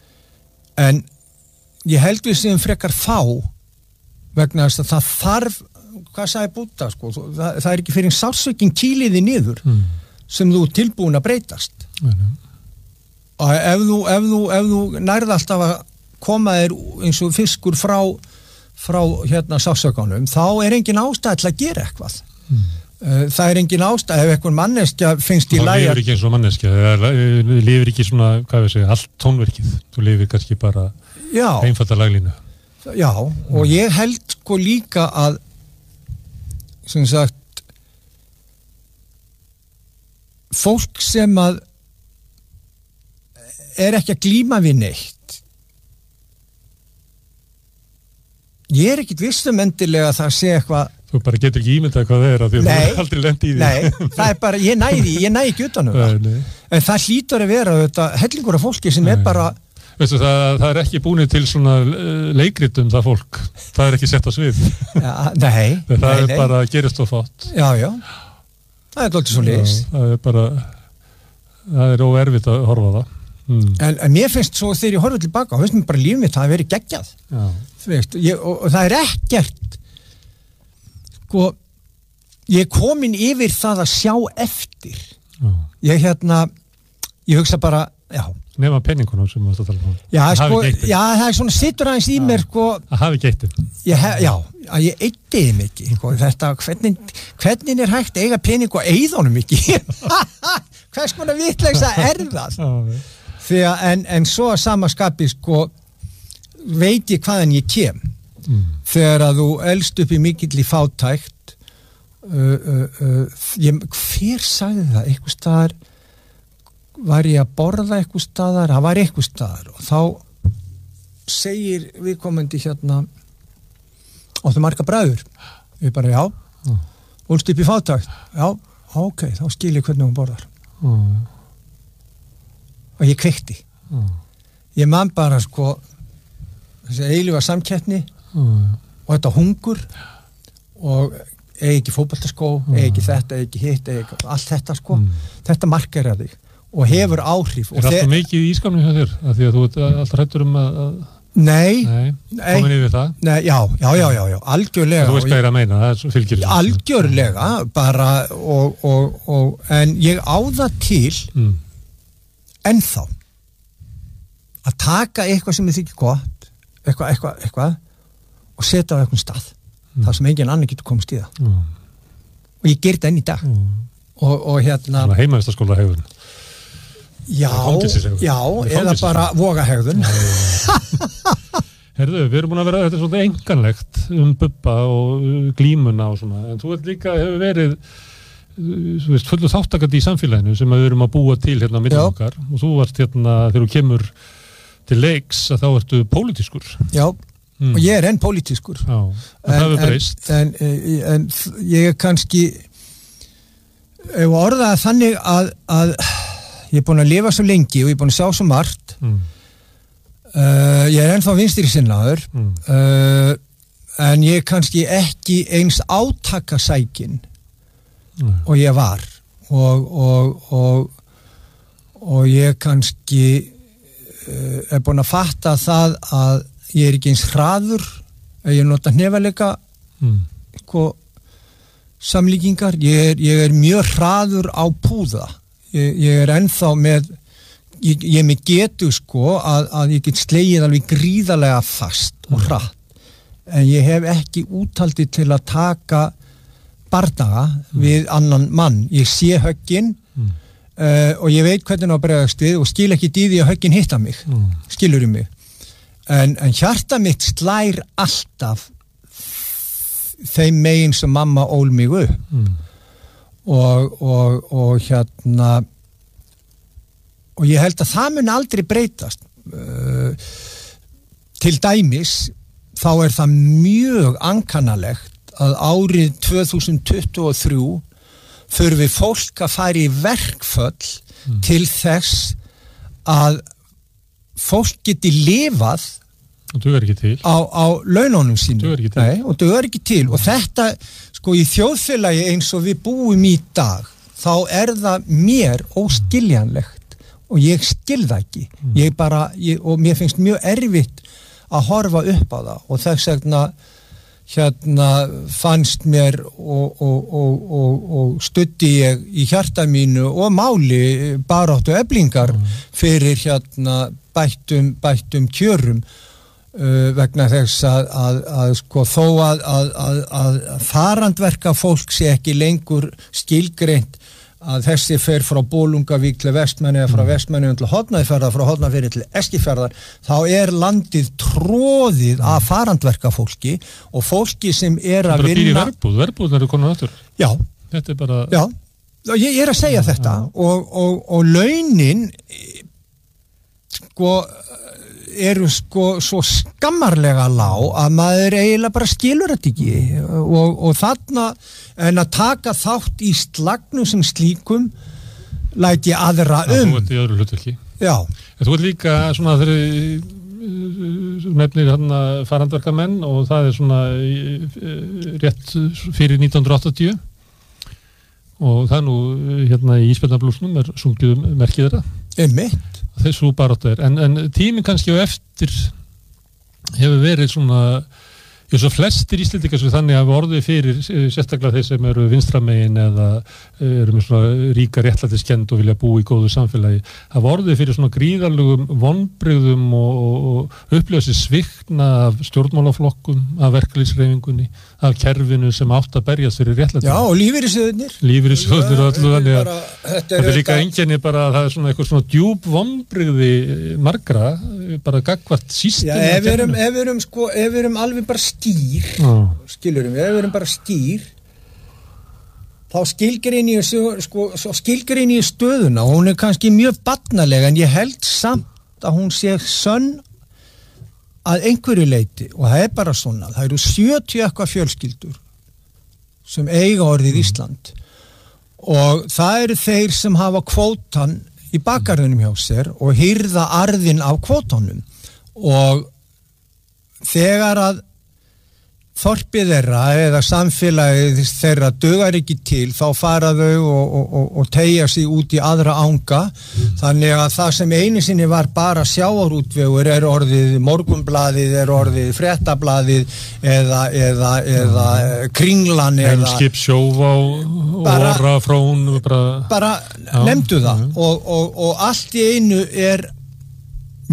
en ég held við sem frekar fá vegna þess að það þarf hvað sagði Búdda sko, það, það er ekki fyrir sársökin kýliði niður mm. sem þú tilbúin að breytast mm. og ef þú, ef þú, ef þú nærð alltaf að koma þér eins og fiskur frá, frá hérna sásökanum, þá er engin ástæð til að gera eitthvað. Mm. Það er engin ástæð, ef eitthvað manneskja finnst í lagi. Þú lifir ekki eins og manneskja, þú lifir ekki svona, hvað við segja, allt tónverkið. Þú lifir kannski bara einfalda laglínu. Já, mm. og ég held sko líka að, sem sagt, fólk sem að er ekki að glíma við neitt, ég er ekkit vissum endilega að það sé eitthvað þú bara getur ekki ímyndað hvað það er af því að þú er aldrei lent í því nei, það er bara, ég næði, ég næði ekki utan um það en það hlýtur að vera þetta hellingur af fólki sem nei. Er bara veistu það, það er ekki búinir til svona leikritum það fólk, það er ekki sett á svið ja, nei, það nei, er nei. Bara gerist og fátt já, já, það er alltaf svo leis það er bara það er óerfitt að horfa það mm. en, en mér finnst svo þegar ég horfa tilbaka og finnst mér bara líf mitt, það hefur verið geggjað já Veist, ég, og, og það er ekkert sko ég er komin yfir það að sjá eftir já. Ég hérna ég hugsa bara, já nema penningunum sem við ætlum að tala um já, sko, já, það er svona sittur aðeins í já. Mér sko, að hafi geitin hef, já, að ég eittiði mikið sko, þetta, hvernig, hvernig er hægt að eiga penning og eyðunum mikið hvers konar vitleisa er það þegar, en, en svo að sama skapi sko veit ég hvaðan ég kem mm. þegar að þú elst upp í mikill í fátækt uh, uh, uh, ég, hver sagði það eitthvað staðar var ég að borða eitthvað staðar það var eitthvað staðar og þá segir viðkomandi hérna og það marga bræður ég bara já mm. úlst upp í fátækt já, ok, þá skil ég hvernig hún borðar mm. og ég kveikti mm. ég man bara sko þessi eilífa samkeppni mm. og þetta hungur og eigi ekki fótboltaskó, mm. eigi ekki þetta, eigi ekki hitt, eigi ekki allt þetta sko, mm. þetta markar að þig og hefur áhrif. Er þetta mikið í ískamni hjá þér? Af því að þú ert alltaf hræddur um að... Nei. Nei, komin yfir það? Nei, já, já, já, já, já algjörlega. Þú veist hvað ég er að meina, það fylgir þessu. Algjörlega, bara, og, og, og, en ég á það til mm. ennþá að taka eitthvað sem er þykir gott eitthvað, eitthvað, eitthvað og setja á eitthvað stað mm. það sem engin annar getur komist í það mm. og ég ger þetta enn í dag mm. og, og hérna heimavistaskóla hegðun já, já eða bara voga hegðun Herðu, við erum búin að vera þetta er svona enganlegt um Bubba og glímuna og svona, en þú ert líka hefur verið þú veist, fullu þáttakandi í samfélaginu sem við erum að búa til hérna á milli okkar og þú varst hérna, þegar þú kemur til leiks að þá ertu pólitískur Já, mm. og ég er enn pólitískur Já, en það hefur breyst en, en, en ég er kannski ef orðað þannig að, að ég er búin að lifa svo lengi og ég er búin að sjá svo margt mm. Uh, ég er ennþá vinstri sinnaður mm. uh, en ég er kannski ekki eins átakasækin mm. og ég var og, og, og, og ég kannski uh, er búin að fatta það að ég er ekki eins hraður að ég nota hnefalega mm. sko, samlíkingar ég er, ég er mjög hraður á púða ég, ég er ennþá með Ég, ég mig getu sko að, að ég get slegið alveg gríðarlega fast og hratt en ég hef ekki úthaldi til að taka bardaga mm. við annan mann ég sé höggin mm. uh, og ég veit hvernig á bregðast við og skil ekki í því að höggin hitta mig mm. skilur í mig en, en hjarta mitt slær alltaf þeim megin sem mamma ól mig upp mm. og, og, og hérna og ég held að það mun aldrei breytast uh, til dæmis þá er það mjög ankannalegt að árið tvö þúsund tuttugu og þrjú þurfi fólk að fara í verkföll mm. til þess að fólk geti lifað og dugar ekki til á, á laununum sínum dugar ekki til. Nei, og dugar ekki til og þetta sko í þjóðfélagi eins og við búum í dag þá er það mér óskiljanlegt og ég skil það ekki mm. ég bara, ég, og mér finnst mjög erfitt að horfa upp á það og þess vegna hérna fannst mér og, og, og, og, og studdi ég í hjarta mínu og máli baráttu eflingar mm. fyrir hérna bættum, bættum kjörum uh, vegna þess að, að, að sko þó að, að, að, að farandverka fólk sé ekki lengur skilgreint að þessi fer frá Bolungavík til Vestmanni eða frá mm. Vestmanni til Hornafjarðar, frá Hornafjarðar til Eskifjarðar, þá er landið tróðið af farandverka fólki og fólki sem er að vinna... Það er bara býr í verbúð, verbúðnar eru konar aftur. Já. Þetta er bara... Já, ég, ég er að segja ja, þetta ja. og, og, og launin sko eru sko svo skammarlega lág að maður eiginlega bara skilur þetta ekki og, og þarna en að taka þátt í slagnum sem slíkum læt ég aðra um. Já, þú ert í öðru hlutverki. Já. En þú ert líka svona þegar nefnir hérna farandverkamenn og það er svona rétt fyrir nítján hundruð áttatíu og það nú hérna í Ísbjarnarblúsnum er sungið um merkið þeirra. Einmitt. Þessu baráttu er. En, en tíminn kannski á eftir hefur verið svona Já, svo flestir Íslendingar sem þannig hafa orðið fyrir sérstaklega þeir sem eru vinstramegin eða eru með svona ríka réttlætiskennd og vilja búa í góðu samfélagi hafa orðið fyrir svona gríðarlegum vonbrigðum og, og upplifa sér svikna af stjórnmálaflokkum, af verkalýðshreyfingunni, af kerfinu sem átt að berjast fyrir réttlæti. Já, og lífeyrissjóðirnir. Lífeyrissjóðirnir og allu þannig að þetta er líka einkenni bara að það er svona eitthvað svona djúp vonbrigði margra, bara gagvart sístum. Já, ef við erum, ef við erum sko, ef við erum alveg bara skýr, ah. skilurum við, ef við erum bara skýr þá skilgreini ég sko, skilgreini ég stöðuna og hún er kannski mjög barnalega en ég held samt að hún sé sönn að einhverju leyti og það er bara svona, það eru sjötíu eitthvað fjölskyldur sem eiga orðið Ísland og það eru þeir sem hafa kvótan í bakgarðunum hjá sér og hirða arðin af kvótanum og þegar að þorpið þeirra eða samfélagið þeirra dugar ekki til þá fara þau og, og, og, og tegja sig út í aðra anga mm. þannig að það sem einu sinni var bara sjávarútvegur er orðið Morgunblaðið, er orðið Fréttablaðið eða, eða, eða mm. Kringlan eða Heimskip, Sjóvá, Óra, Frón bara, bara nefndu það mm. og, og, og allt í einu er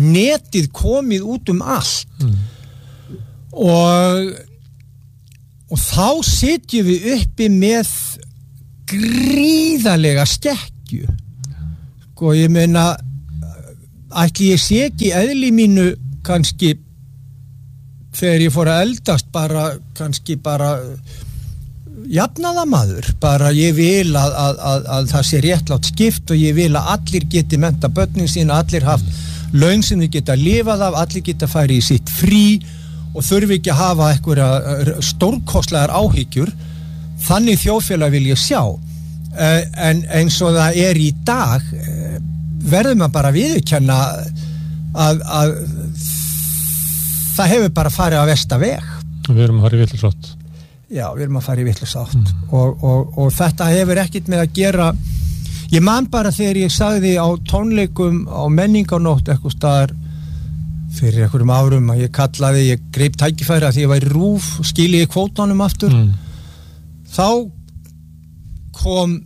netið komið út um allt mm. og og þá sitjum við uppi með gríðarlega skekkju sko ég meina ætli ég sé ekki eðli mínu kannski þegar ég fór að eldast bara kannski bara jafnaðamaður, bara ég vil að, að, að, að það sé réttlátt skipt og ég vil að allir geti mennta börnin sín, allir haft laun sem þau geta lifað af, allir geta farið í sitt frí og þurfi ekki að hafa einhverja stórkostlegar áhyggjur, þannig þjóðfélag vil ég sjá, en eins og það er í dag verður maður bara viðurkenna að, að það hefur bara farið á versta veg. Við erum að fara í vitlaust. Já, við erum að fara í vitlaust átt mm. og, og, og þetta hefur ekkert með að gera, ég man bara þegar ég sagði á tónleikum á menningarnótt eitthvað staðar fyrir einhverjum árum að ég kallaði, ég greip tækifæri að því ég væri rúf, skiliði kvótanum aftur, mm. þá kom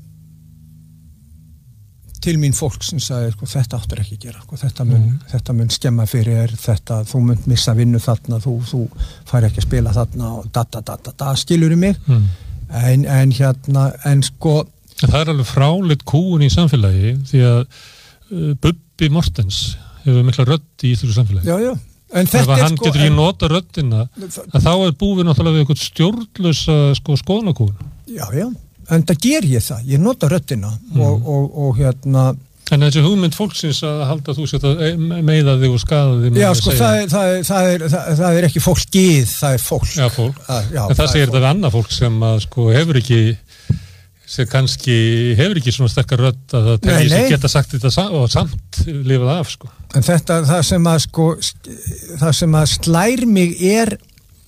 til mín fólk sem sagði sko, þetta áttur ekki að gera sko, þetta, mun, mm. þetta mun skemma fyrir þér þetta, þú mun missa vinnu þarna þú, þú fær ekki að spila þarna og da da da da, da skilur í mig mm. en, en hérna en sko það er alveg fráleitt kúun í samfélagi því að uh, Bubbi Mortens hefur mikla rödd í þessu samfélagi já, já. En ef hann sko, getur ekki nota röddina að þá er búið náttúrulega við eitthvað stjórnlausa sko, skoðanakúun já, já en það ger ég það, ég nota röddina mm. og, og, og hérna en þessi hugmynd fólksins að halda þú sér að meiða þig og skaða þig já sko það er, það, er, það, er, það, það er ekki fólkið, það er fólk já fólk, að, já, en það, það segir þetta við annað fólk sem að sko hefur ekki sem kannski hefur ekki svona sterkar rödd að það tegir sig geta sagt þetta og samt lifað af sko en þetta, það sem að sko það sem að slær mig er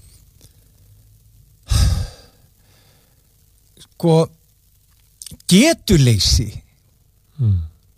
sko getuleysi mm.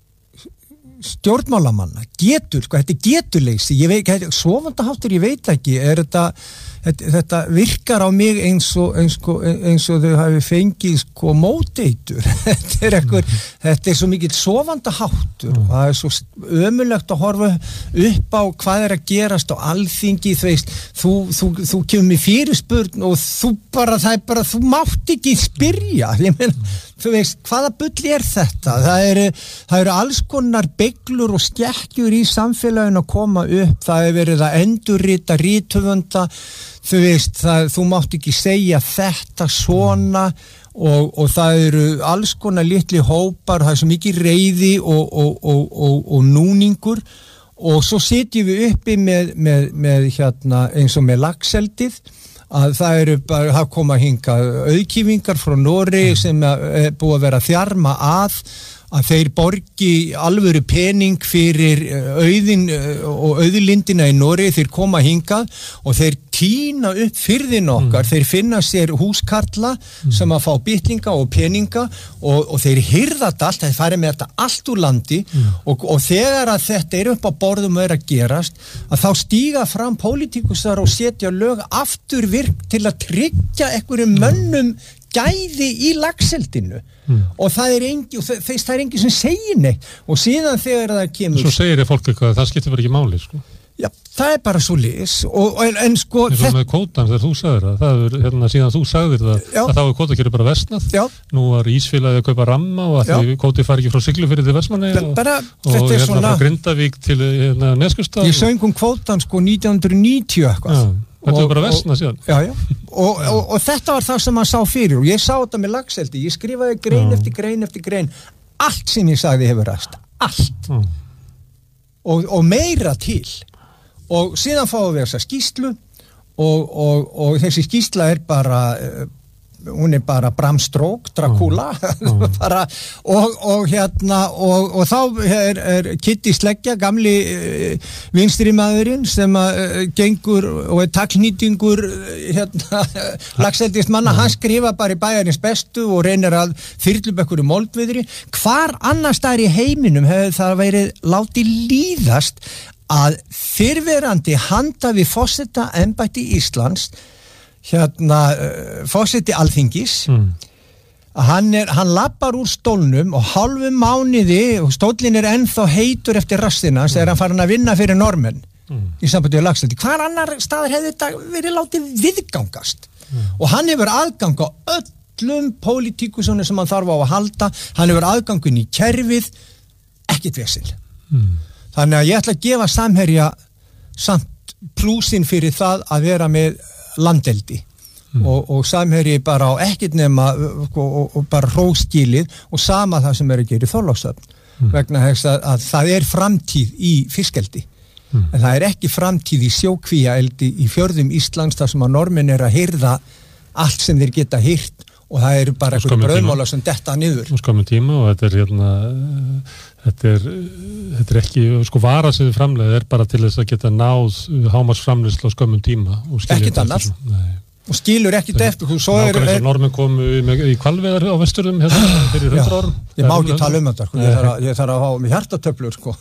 stjórnmálamanna getur, sko, þetta er getuleysi ég veit, sofandaháttur ég veit ekki er þetta, þetta, þetta virkar á mig eins og, eins og, eins og þau hafi fengið sko móteitur þetta er ekkur, mm. þetta er svo mikill sofandaháttur mm. og það er svo ömurlegt að horfa upp á hvað er að gerast á alþingi þú veist, þú, þú, þú kemur með fyrirspurn og þú bara, það er bara þú mátt ekki spyrja ég meina mm. þú veist, hvaða bull er þetta? Það eru, það eru alls konar beyglur og skekkjur í samfélaginu að koma upp, það er verið að endurrita rithöfunda, þú veist, það, þú mátt ekki segja þetta svona og, og það eru alls konar litli hópar, það er svo mikið reiði og, og, og, og, og núningur og svo sitjum við uppi með, með, með hérna, eins og með lagseldið að það eru bara, það koma hinga auðkýfingar frá Noregi sem er búið að vera að þjarma að að þeir borgi alvöru pening fyrir auðin og auðlindina í Noregi, þeir koma hingað og þeir tína upp firðin okkar, mm. þeir finna sér húskarla mm. sem að fá bitlinga og peninga og, og þeir hirða þetta allt, þeir fara með þetta allt úr landi mm. og, og þegar að þetta er upp á borðum og er að gerast, að þá stíga fram pólitíkusar og setja lög aftur virk til að tryggja einhverjum mönnum gæði í lagseldinu mm. og það er engi og þess það er engi sem segir neitt og síðan þegar það kemur svo segir fólk eitthvað, það skiptir bara ekki máli sko. Já, það er bara svo lis og, en, en sko eins og með kvótan þegar þú sagðir það, það er, hérna, síðan þú sagðir það já. Að þá er kvótakjörðu bara versnað já. Nú var Ísfélagið að kaupa ramma og að því kvóti fari ekki frá Siglufirði til Vestmannaeyja og, og hérna svona, frá Grindavík til hérna, Neskaupstað ég söng um kvótan sko nítján hundruð níutíu eitthvað þetta er bara versna síðan já, já. Og, og, og þetta var það sem hann sá fyrir og ég sá þetta með lagseldi, ég skrifaði grein já. Eftir grein eftir grein allt sem ég sagði hefur ræst, allt og, og meira til og síðan fáum við þessa skýrslu og, og, og þessi skýrsla er bara hún er bara Bram Stoker, Dracula mm. bara, og, og hérna og, og þá er, er Kitty Sleggja gamli uh, vinstrimaðurinn sem að uh, gengur og er taklnýtingur hérna, lagseldist manna, mm. hann skrifa bara í Bæjarins bestu og reynir að þyrla upp einhverju moldviðri, hvar annars staðar í heiminum hefur það verið látið líðast að fyrrverandi handhafi forseta embætti Íslands hérna uh, forseti Alþingis mm. hann, er, hann lappar úr stólnum og hálfum mánuði og stóllin er ennþá heitur eftir rassina þegar mm. hann farin að vinna fyrir normenn mm. í sambandi við lagseldi. Hvar annar staðar hefði þetta verið látið viðgangast? mm. og hann hefur aðgang á öllum pólitíkusum sem hann þarf á að halda, hann hefur aðgangun í kerfið, ekkert vesel mm. þannig að ég ætla að gefa Samherja samt plúsin fyrir það að vera með landeldi mm. og, og Samherji bara á ekkert nema og, og, og bara hróskilið og sama það sem er að gera í Þorlákshöfn mm. vegna þess að, að það er framtíð í fiskeldi mm. en það er ekki framtíð í sjókvíaeldi í fjörðum Íslands þar sem að normin er að hirða allt sem þeir geta hirt og það eru bara eitthvað brauðmála sem detta niður. Skömmu tíma og þetta er hérna þetta er, þetta er ekki sko vara sem þið framleiðið er bara til þess að geta náð hámarksframleiðslu á skömmum tíma og ekkert annars og skilur ekkert eftir svo er, er normin komu í hvalveiðar á vesturðum hérna fyrir hundrað árum. Ég má ekki tala um þetta sko. ég, þarf að, ég þarf að hafa mig hjartatöflur sko.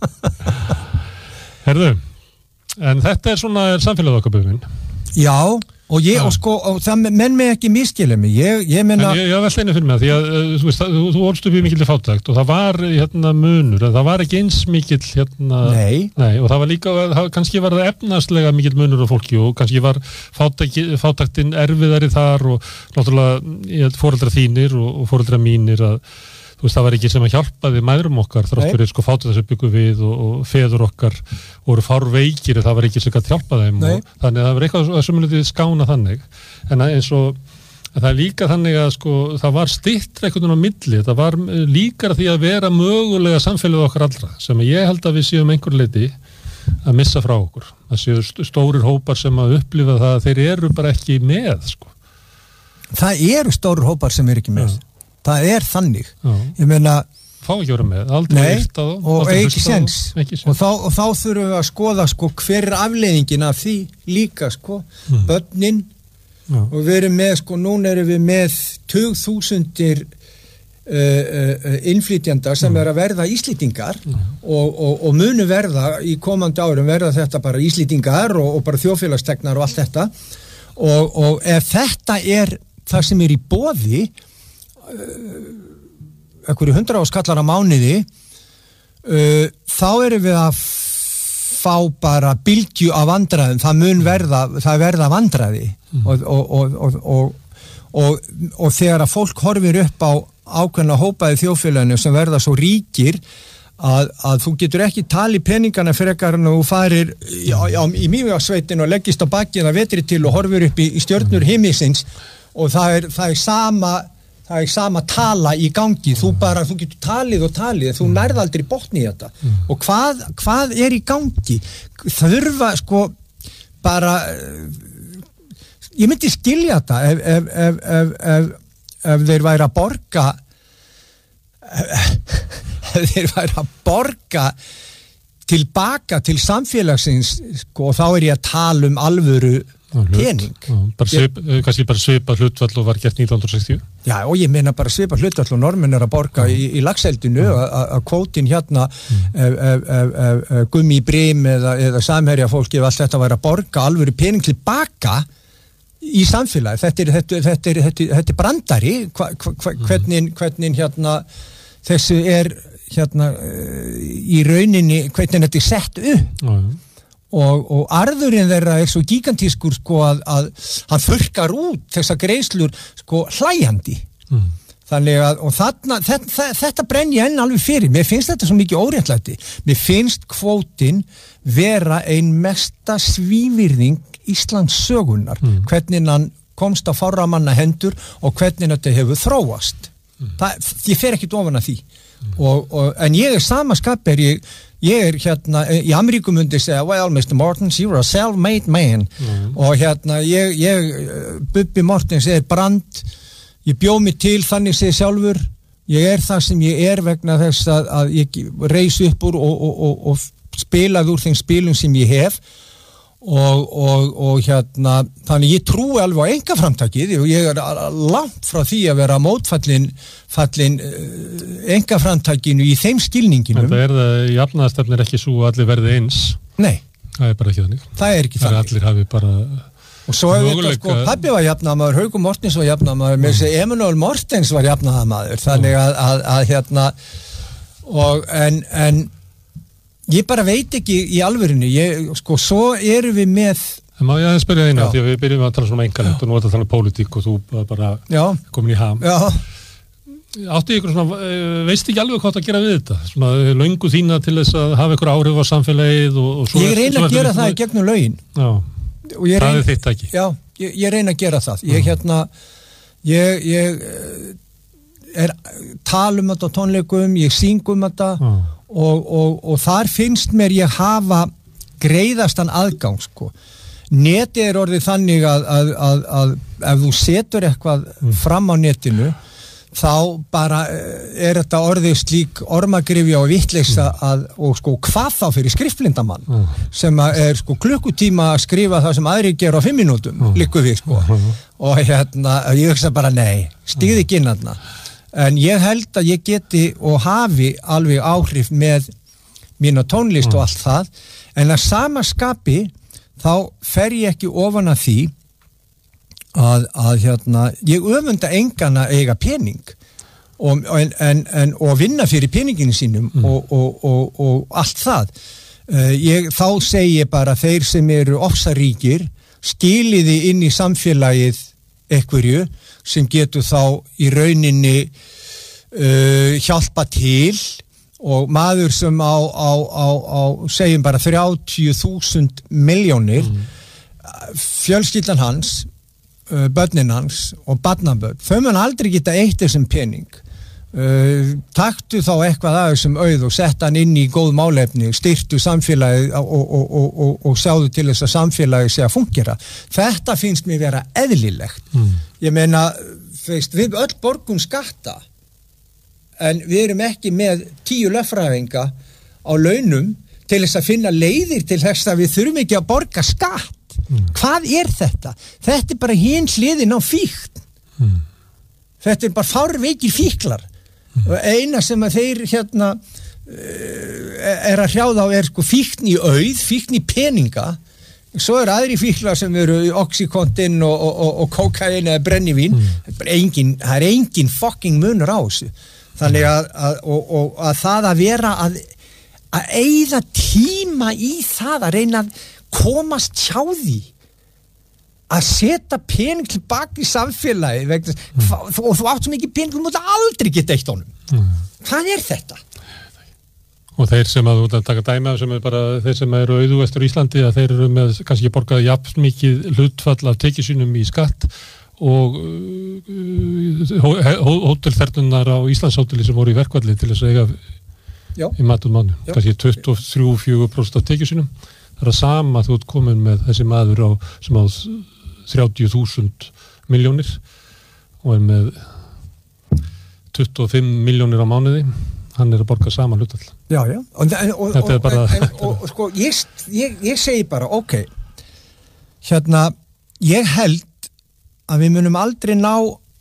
Herðu en þetta er svona er samfélagið okkar búinn. Já og ég, og sko, og það menn mig ekki miskilja mig, ég, ég menna... En ég, ég var einu fyrir mig, því að, þú veist, þú, þú orðst upp í mikilli fátækt og það var, hérna, munur, það var ekki eins mikill, hérna... Nei. Nei, og það var líka, það, kannski var það efnaðslega mikill munur á fólki og kannski var fátæk, fátæktin erfiðari þar og náttúrulega, foreldrar þínir og, og foreldrar mínir að þú veist, það var ekki sem að hjálpaði mæðrum okkar þrátt fyrir sko fátækt sem byggum við og, og feður okkar voru fárveikir það var ekki sem að hjálpa þeim og, þannig að það var eitthvað sem myndið skána þannig en eins og það er líka þannig að sko það var styttra einhvern veginn á milli, það var líkara því að vera mögulega samfélagið okkar allra sem ég held að við séum einhver leiti að missa frá okkur það séu stórir hópar sem að upplifa það að þeir eru bara ekki með sko. Það eru stórir hópar sem eru ekki með ja. Það er þannig Já. Ég meina fá ekki vera með, aldrei nei, og ekki sens og þá, og þá þurfum við að skoða sko hver er afleiðingin af því líka sko mm. börnin Já. Og við erum með sko núna erum við með tugþúsundir uh, uh, innflytjanda sem mm. er að verða Íslendingar mm. og, og, og munu verða í komandi árum verða þetta bara Íslendingar og, og bara þjóðfélagstegnar og allt þetta og, og ef þetta er það sem er í boði einhverju hundrað skallar á mánuði uh, þá erum við að fá bara bylgju af vandræðum, það mun verða það verða vandræði mm. og, og, og, og, og, og þegar að fólk horfir upp á ákveðna hópaði þjóðfélaginu sem verða svo ríkir að, að þú getur ekki tali peningana frekar en þú farir já, já, í Mývatnssveitin og leggist á bakið að vetri til og horfir upp í, í stjörnur himinsins og það er, það er sama það er sama tala í gangi þú bara, þú getur talið og talið þú nærð aldrei botni í þetta mm. og hvað, hvað er í gangi þurfa sko bara ég myndi skilja þetta ef, ef, ef, ef, ef, ef þeir væri að borga ef, ef þeir væri að borga tilbaka til samfélagsins sko, og þá er ég að tala um alvöru pening. Já, bara svip, ég, kannski bara svipa hlutvall og var gert nítján hundruð sextíu. Já, og ég meina bara svipa hlutvall og normin er að borga í, í lagseldinu að kvótin hérna mm. ef, ef, ef, ef Gummi Brim eða, eða Samherja fólki ef allt þetta væri að borga alvöru pening tilbaka í samfélagi. Þetta er, þetta, þetta er, þetta er, þetta er brandari hva, hva, hvernig, hvernig hérna þessu er hérna í rauninni hvernig þetta er sett upp. Já, já. Og, og arðurinn þeirra er svo gigantískur sko að, að hann þurrkar út þessa greiðslur sko hlæjandi mm. þannig að og þarna, þetta, þetta brenn ég enn alveg fyrir mér finnst þetta svo mikið óréttlæti mér finnst kvótin vera ein mesta svívirðing Íslands sögunar mm. hvernig hann komst á fárra manna hendur og hvernig þetta hefur þróast mm. það, ég fer ekkit ofan að því mm. og, og, en ég er sama skap er ég Ég er hérna, í Ameríku myndi segja, well, mister Mortens, you're a self-made man. Mm. Og hérna, ég, ég, Bubbi Mortens er brand, ég bjó mig til þannig segja sjálfur, ég er það sem ég er vegna þess að, að ég reis upp úr og, og, og, og spilaði úr þeim spilum sem ég hef og, og, og hérna, þannig ég trúi alveg á einkaframtakið og ég er langt frá því að vera mótfallin fallin uh, einkaframtakinu í þeim skilninginum. En það er það, jafnaðarstefna er ekki svo að allir verði eins. Nei. Það er bara ekki þannig. Það er ekki það þannig. Það er allir hafi bara og svo hefur þetta sko, Pabbi var jafnaðarmaður, Haukur Mortens var jafnaðarmaður, með þessi Emanuel Mortens var jafnaðarmaður, þannig að, að, að hérna og en, en ég bara veit ekki í alvörinu, ég, sko, svo erum við með En má ég aðeins spyrja eina, því að við byrjum að tala svona um einkalegt og nú er þetta þannig pólitík og þú bara Já. komin í ham. Já. Áttu ykkur svona, veist ekki alveg hvað að gera við þetta? Svona löngu þína til þess að hafa ykkur áhrif á samfélagið og, og svo... Ég reyna að gera það í gegnum lögin. Já, það reyna, er þitt ekki. Já, ég, ég reyna að gera það. Ég hérna, ég, ég er talum þetta á tónleikum, ég syngum þetta og, og, og þar finnst mér ég hafa greiðastan aðgang, sko. Netið er orðið þannig að, að, að, að ef þú setur eitthvað mm. fram á netinu þá bara er þetta orðið slík ormagrifja og vitleysa að, og sko hvað þá fyrir skrifblindamann mm. sem er sko klukkutíma að skrifa það sem aðri gera á fimm mínútum mm. líku við sko mm. og hérna, ég hugsa bara nei, stíði ekki inn þarna en ég held að ég geti og hafi alveg áhrif með mína tónlist mm. og allt það en að sama skapi þá fer ég ekki ofan að því að, að hérna, ég öfunda engan að eiga pening og, en, en, en, og vinna fyrir peninginu sínum mm. og, og, og, og allt það. Uh, ég, þá segi ég bara þeir sem eru ofsaríkir skiliði inn í samfélagið einhverju sem getur þá í rauninni uh, hjálpa til og maður sem á, á, á, á segjum bara þrjátíu þúsund milljónir mm. fjölskyldan hans uh, börnin hans og barnabörn þau mun aldrei geta eitt þessum pening uh, taktu þá eitthvað að þessum auð og setta hann inn í góð málefni, styrtu samfélagið og, og, og, og, og sjáðu til þess að samfélagið sé að fungera þetta finnst mér vera eðlilegt mm. ég meina, veist, við öll borgum skatta en við erum ekki með tíu lögfræðinga á launum til þess að finna leiðir til þess að við þurfum ekki að borga skatt. Mm. Hvað er þetta? Þetta er bara hin hliðin á fíkn. Mm. Þetta er bara fárveikir fíklar. Mm. Og eina sem að þeir hérna er að hrjáða á er sko fíkn í auð, fíkn í peninga. Svo eru aðri fíklar sem eru oxycontin og, og, og, og kókain eða brennivín. Mm. Það er engin, það er engin fucking munur á þessu. Þannig að, að, og, og, að það að vera að, að eyða tíma í það að reyna að komast hjá því að setja pening tilbaka í samfélagi vegna, mm. og þú átt svo mikið pening þú mútt aldrei geta eitt honum mm. hvað er þetta? Og þeir sem að þú ert að taka dæmi af sem er bara þeir sem eru auðugestur í Íslandi að þeir eru með kannski borgað jafn mikið hlutfall af tekjusínum í skatt og uh, hótelþernunar á Íslandshóteli sem voru í verkvalli til þess að eiga Já. Í matum mánu, kannski tuttugu og þrjú til fjögur prósent af tekjusinum það er að sama þú ert komin með þessi maður á, sem á þrjátíu þúsund milljónir og er með tuttugu og fimm milljónir á mánuði hann er að borga sama hlutall Já, já, og, og, þetta er bara en, og, og sko, ég, ég, ég segi bara, ok hérna, ég held að við munum aldrei ná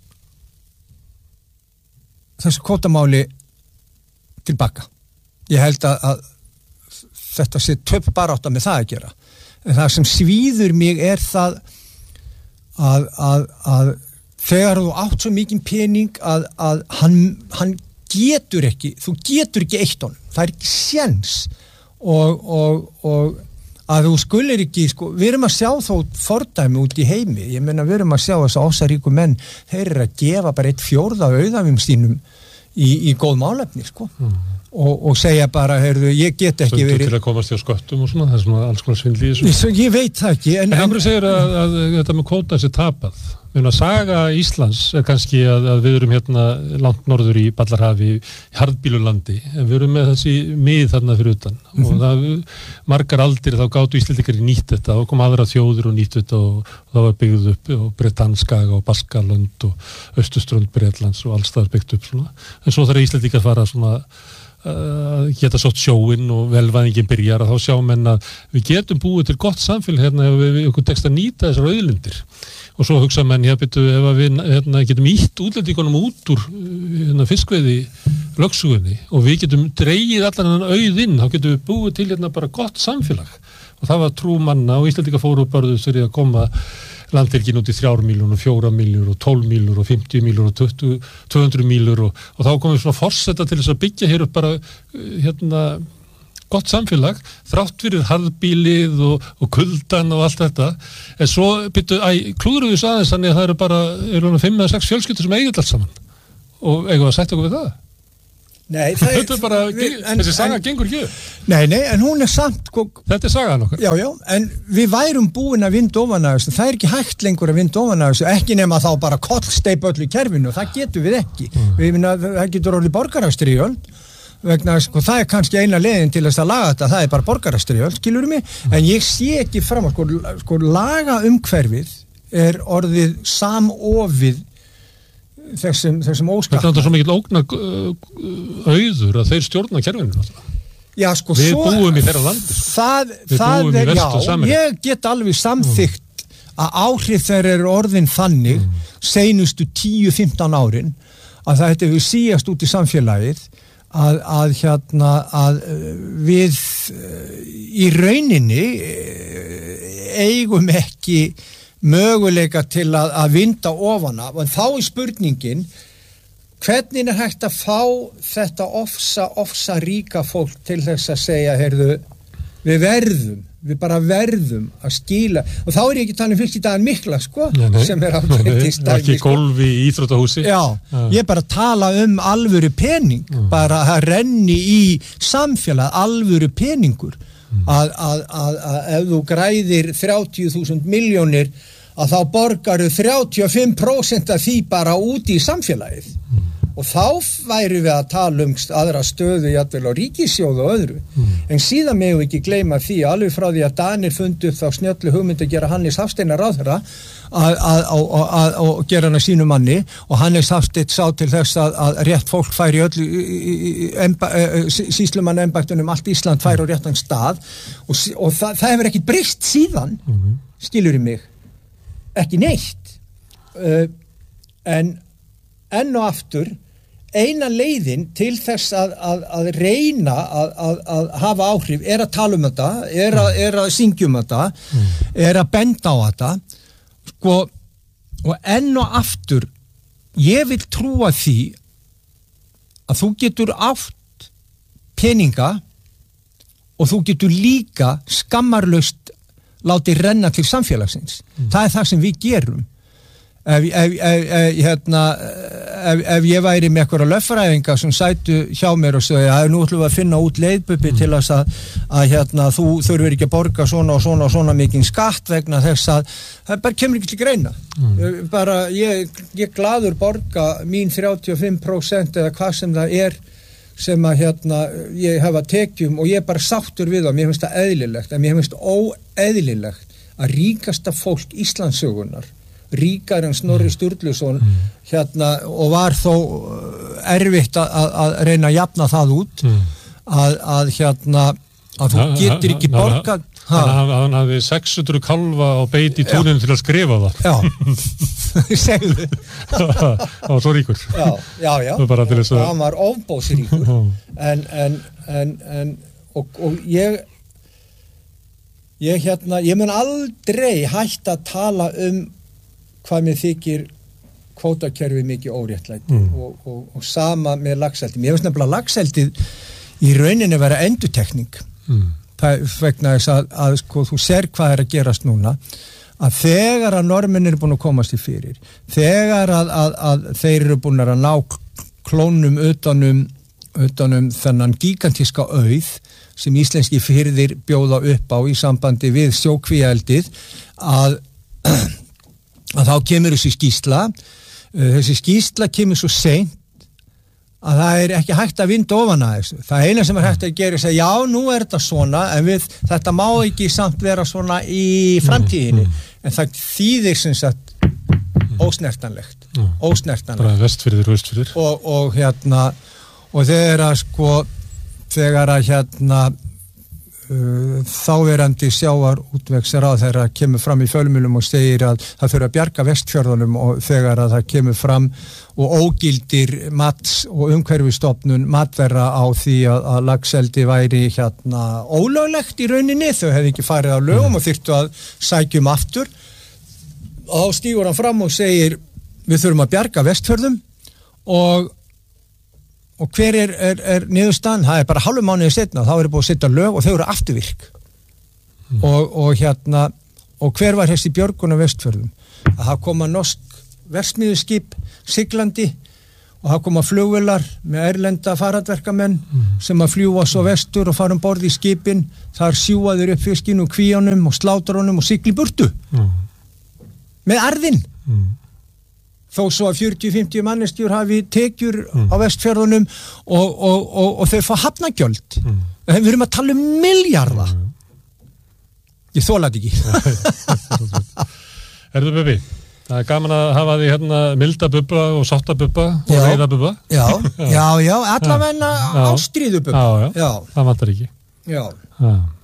þessu kvótamáli tilbaka. Ég held að, að þetta sé töpp barátta með það að gera. En það sem svíður mig er það að, að, að þegar þú átt svo mikinn pening að, að hann, hann getur ekki, þú getur ekki eitt honum. Það er ekki séns og, og, og að þú skulir ekki, sko, við erum að sjá þó fordæmi út í heimi, ég meina við erum að sjá þess að ósaríku menn, þeir eru að gefa bara eitt fjórða auðafum stínum í, í góð málefni, sko mm. og, og segja bara, heyrðu, ég get ekki Söndu verið til að komast í á sköttum og svona, það er svona alls konar svindli í þessu. Ég veit það ekki. En einhverju segir að, að þetta með kvóta sé tapað. Mér að saga Íslands er kannski að, að við erum hérna langt norður í Ballarhafi, í Harðbýlulandi, en við erum með þessi mið þarna fyrir utan mm-hmm. og það margar aldir þá gátu Íslendingar í nýtt þetta og kom aðra þjóður og nýtt þetta og, og það var byggð upp og Bretanskaga og Baskalönd og Östuströnd Bretlands og alls það er byggt upp svona. En svo þarf Íslendingar fara svona að uh, geta sótt sjóinn og velvæðingin byrjar að þá sjá menn að við getum búið til gott samfélag hérna ef við, við okkur tekst að nýta þessar auðlindir og svo hugsa menn, hér byrju, ef við hérna, getum ítt útlendingunum út úr hérna, fiskveiði lögsugunni og við getum dregið allan hann auðinn, þá getum við búið til hérna bara gott samfélag og það var trú manna og Íslendingar fóru og börðust fyrir að koma landhelgin út í þrjár mílur og fjórar mílur og tólf mílur og fimmtíu mílur og tuttugu, tvö hundruð mílur og, og þá komum við svona forseta til þess að byggja hér upp bara hérna gott samfélag, þrátt fyrir harðbílið og, og kuldan og allt þetta, en svo byrju, æ, klúðruðu þess aðeins, þannig að það eru bara, eru fimm eða sex fjölskyldur sem eigið allt saman, og eigum að sætta okkur við það? Nei, það þetta er bara, við, en, þessi saga en, gengur ekki. Nei, nei, en hún er samt... Þetta er sagaðan okkar. Já, já, en við værum búin að vinda ofan að þessu, það er ekki hægt lengur að vinda ofan að þessu, ekki nema þá bara kollsteipa öllu í kerfinu, það getum við ekki. Mm. Við minna, það getur orðið borgarastyrjöld, vegna, sko, það er kannski eina leiðin til þess að laga þetta, það er bara borgarastyrjöld, skilur mig, mm. en ég sé ekki fram að, sko, sko laga umhverfið er orðið samofið þessum, þessum óskapna. Þetta er svo mikill ógna auður að þeir stjórna kerfinu. Já, sko, við svo, búum í þeirra landi. Það, við það búum er, í Vestur Ameríku. Já, ég get alveg samþykkt mm. að áhrif þeirra eru orðin þannig mm. seinustu tíu til fimmtán árin að það hefur síast út í samfélagið að, að hérna að við í rauninni eigum ekki möguleika til að, að vinda ofana, en þá er spurningin hvernig er hægt að fá þetta ofsa, ofsa ríka fólk til þess að segja, heyrðu, við verðum, við bara verðum að skila, og þá er ég ekki talað um fyrst í daginn mikla, sko, nei, nei, sem er ákveðist dæmi, ekki golf í íþróttahúsi. Já, ja. Ég bara tala um alvöru pening, mm. bara að renni í samfélag, alvöru peningur, mm. að, að, að, að ef þú græðir þrjátíu þúsund milljónir, að þá borgaru þrjátíu og fimm prósent af því bara úti í samfélagið. Mm. Og þá væri við að tala um aðra stöðu jafnvel á ríkissjóð og öðru. Mm. En síðan megum við ekki gleyma því alveg frá því að Danir fundu upp þá snjöllu hugmynd að gera Hannes Hafstein ráðherra að, að, að, að, að gera hann að sínu manni, og Hannes Hafstein sá til þess að, að rétt fólk færi öllu sýslumann embættunum allt Ísland færi á réttan stað, og, og það, það hefur ekki breyst síðan, mm. skilur í mig, ekki neitt. Uh, en enn og aftur, eina leiðin til þess að, að, að reyna að, að, að hafa áhrif er að tala um þetta, er að, er að syngja um þetta, mm. er að benda á þetta, sko, og enn og aftur, ég vil trúa því að þú getur átt peninga og þú getur líka skammarlaust látið renna til samfélagsins. Mm. Það er það sem við gerum. Ef, ef, ef, hérna, ef, ef ég væri með eitthvað lögfræðinga sem sætu hjá mér og segja að nú ætlum við að finna út leiðbubbi mm. til þess að, að hérna, þú þurfir ekki að borga svona og svona og svona mikinn skatt vegna þess að það bara kemur ekki til greina. Mm. Bara ég, ég glaður borga mín þrjátíu og fimm prósent eða hvað sem það er sem að hérna, ég hefa tekjum, og ég er bara sáttur við það. Mér finnst það eðlilegt, en mér finnst óeðlilegt að ríkasta fólk Íslandssögunar, ríkar en Snorri Sturluson, mm. hérna, og var þó erfitt að, að reyna að jafna það út, mm. að, að hérna að þú getur ekki borgað. Hann hafði sex hundruð kálfa á beit í túninu til að skrifa það. Já, segðu. Það var svo ríkur. Já, já, já. Það var ofbóðsríkur. en, en, en, en, og, og ég, ég hérna, ég mun aldrei hætta að tala um hvað mér þykir kvótakerfi mikið óréttlæti, mm. og, og, og sama með laxeldi. Mér finnst nefnilega laxeldið í rauninni vera endurtekning. Mm. Það vegna þess að, að sko, þú ser hvað er að gerast núna, að þegar að normenn eru búin að komast í fyrir, þegar að, að, að þeir eru búin að ná klónum utanum, utanum þennan gigantíska auð sem íslenski firðir bjóða upp á í sambandi við sjókvíaeldið, að að þá kemur þessi skýrsla, þessi skýrsla kemur svo seint að það er ekki hægt að vinda ofan að þessu. Það eina sem er hægt að gera er að segja, já, nú er þetta svona, en við, þetta má ekki samt vera svona í framtíðinni, en það þýðir sem sagt ósnertanlegt, ósnertanlegt. Bara vestfirðir og östfirðir. Og, og hérna, og þegar að sko, þegar að hérna, þáverandi sjávarútvegsráðherra kemur fram í fjölmiðlum og segir að það þurfa að bjarga Vestfjörðunum, og þegar að það kemur fram og ógildir mats- og umhverfisstofnun matverra á því að, að laxeldi væri hérna ólöglegt í rauninni, þau hefði ekki farið á lögum og þyrftu að sækjum aftur, og þá stígur hann fram og segir við þurfum að bjarga Vestfjörðum, og og hver er, er, er niðurstaðan? Það er bara hálfu mánuði setna, þá er búið að setja lög og þau eru afturvirk. Mm. Og, og hérna, og hver var þessi björgun á Vestfjörðum? Að það koma norsk versmiðuskip siglandi og það koma flugvélar með erlenda faradverkamenn mm. sem að fljúa svo vestur og fara um borð í skipin, þar sjúa þeir upp fiskinn og kvíunum og slátra honum og sigli burtu. Mm. Með arðinn. Mm. Þó svo að fjörutíu til fimmtíu manneskjur hafi tekjur mm. á Vestfjörðunum og, og, og, og þau fá hafnagjöld. Mm. Við erum að tala um milljarða. Mm. Ég þóla þetta ekki. Erðu Bubbi, það er gaman að hafa því hérna milda Bubba og sátta Bubba og já, reyða Bubba. Já, já, já, allavegna ástríðu Bubba. Já, já, já, það vantar ekki. Já. Já.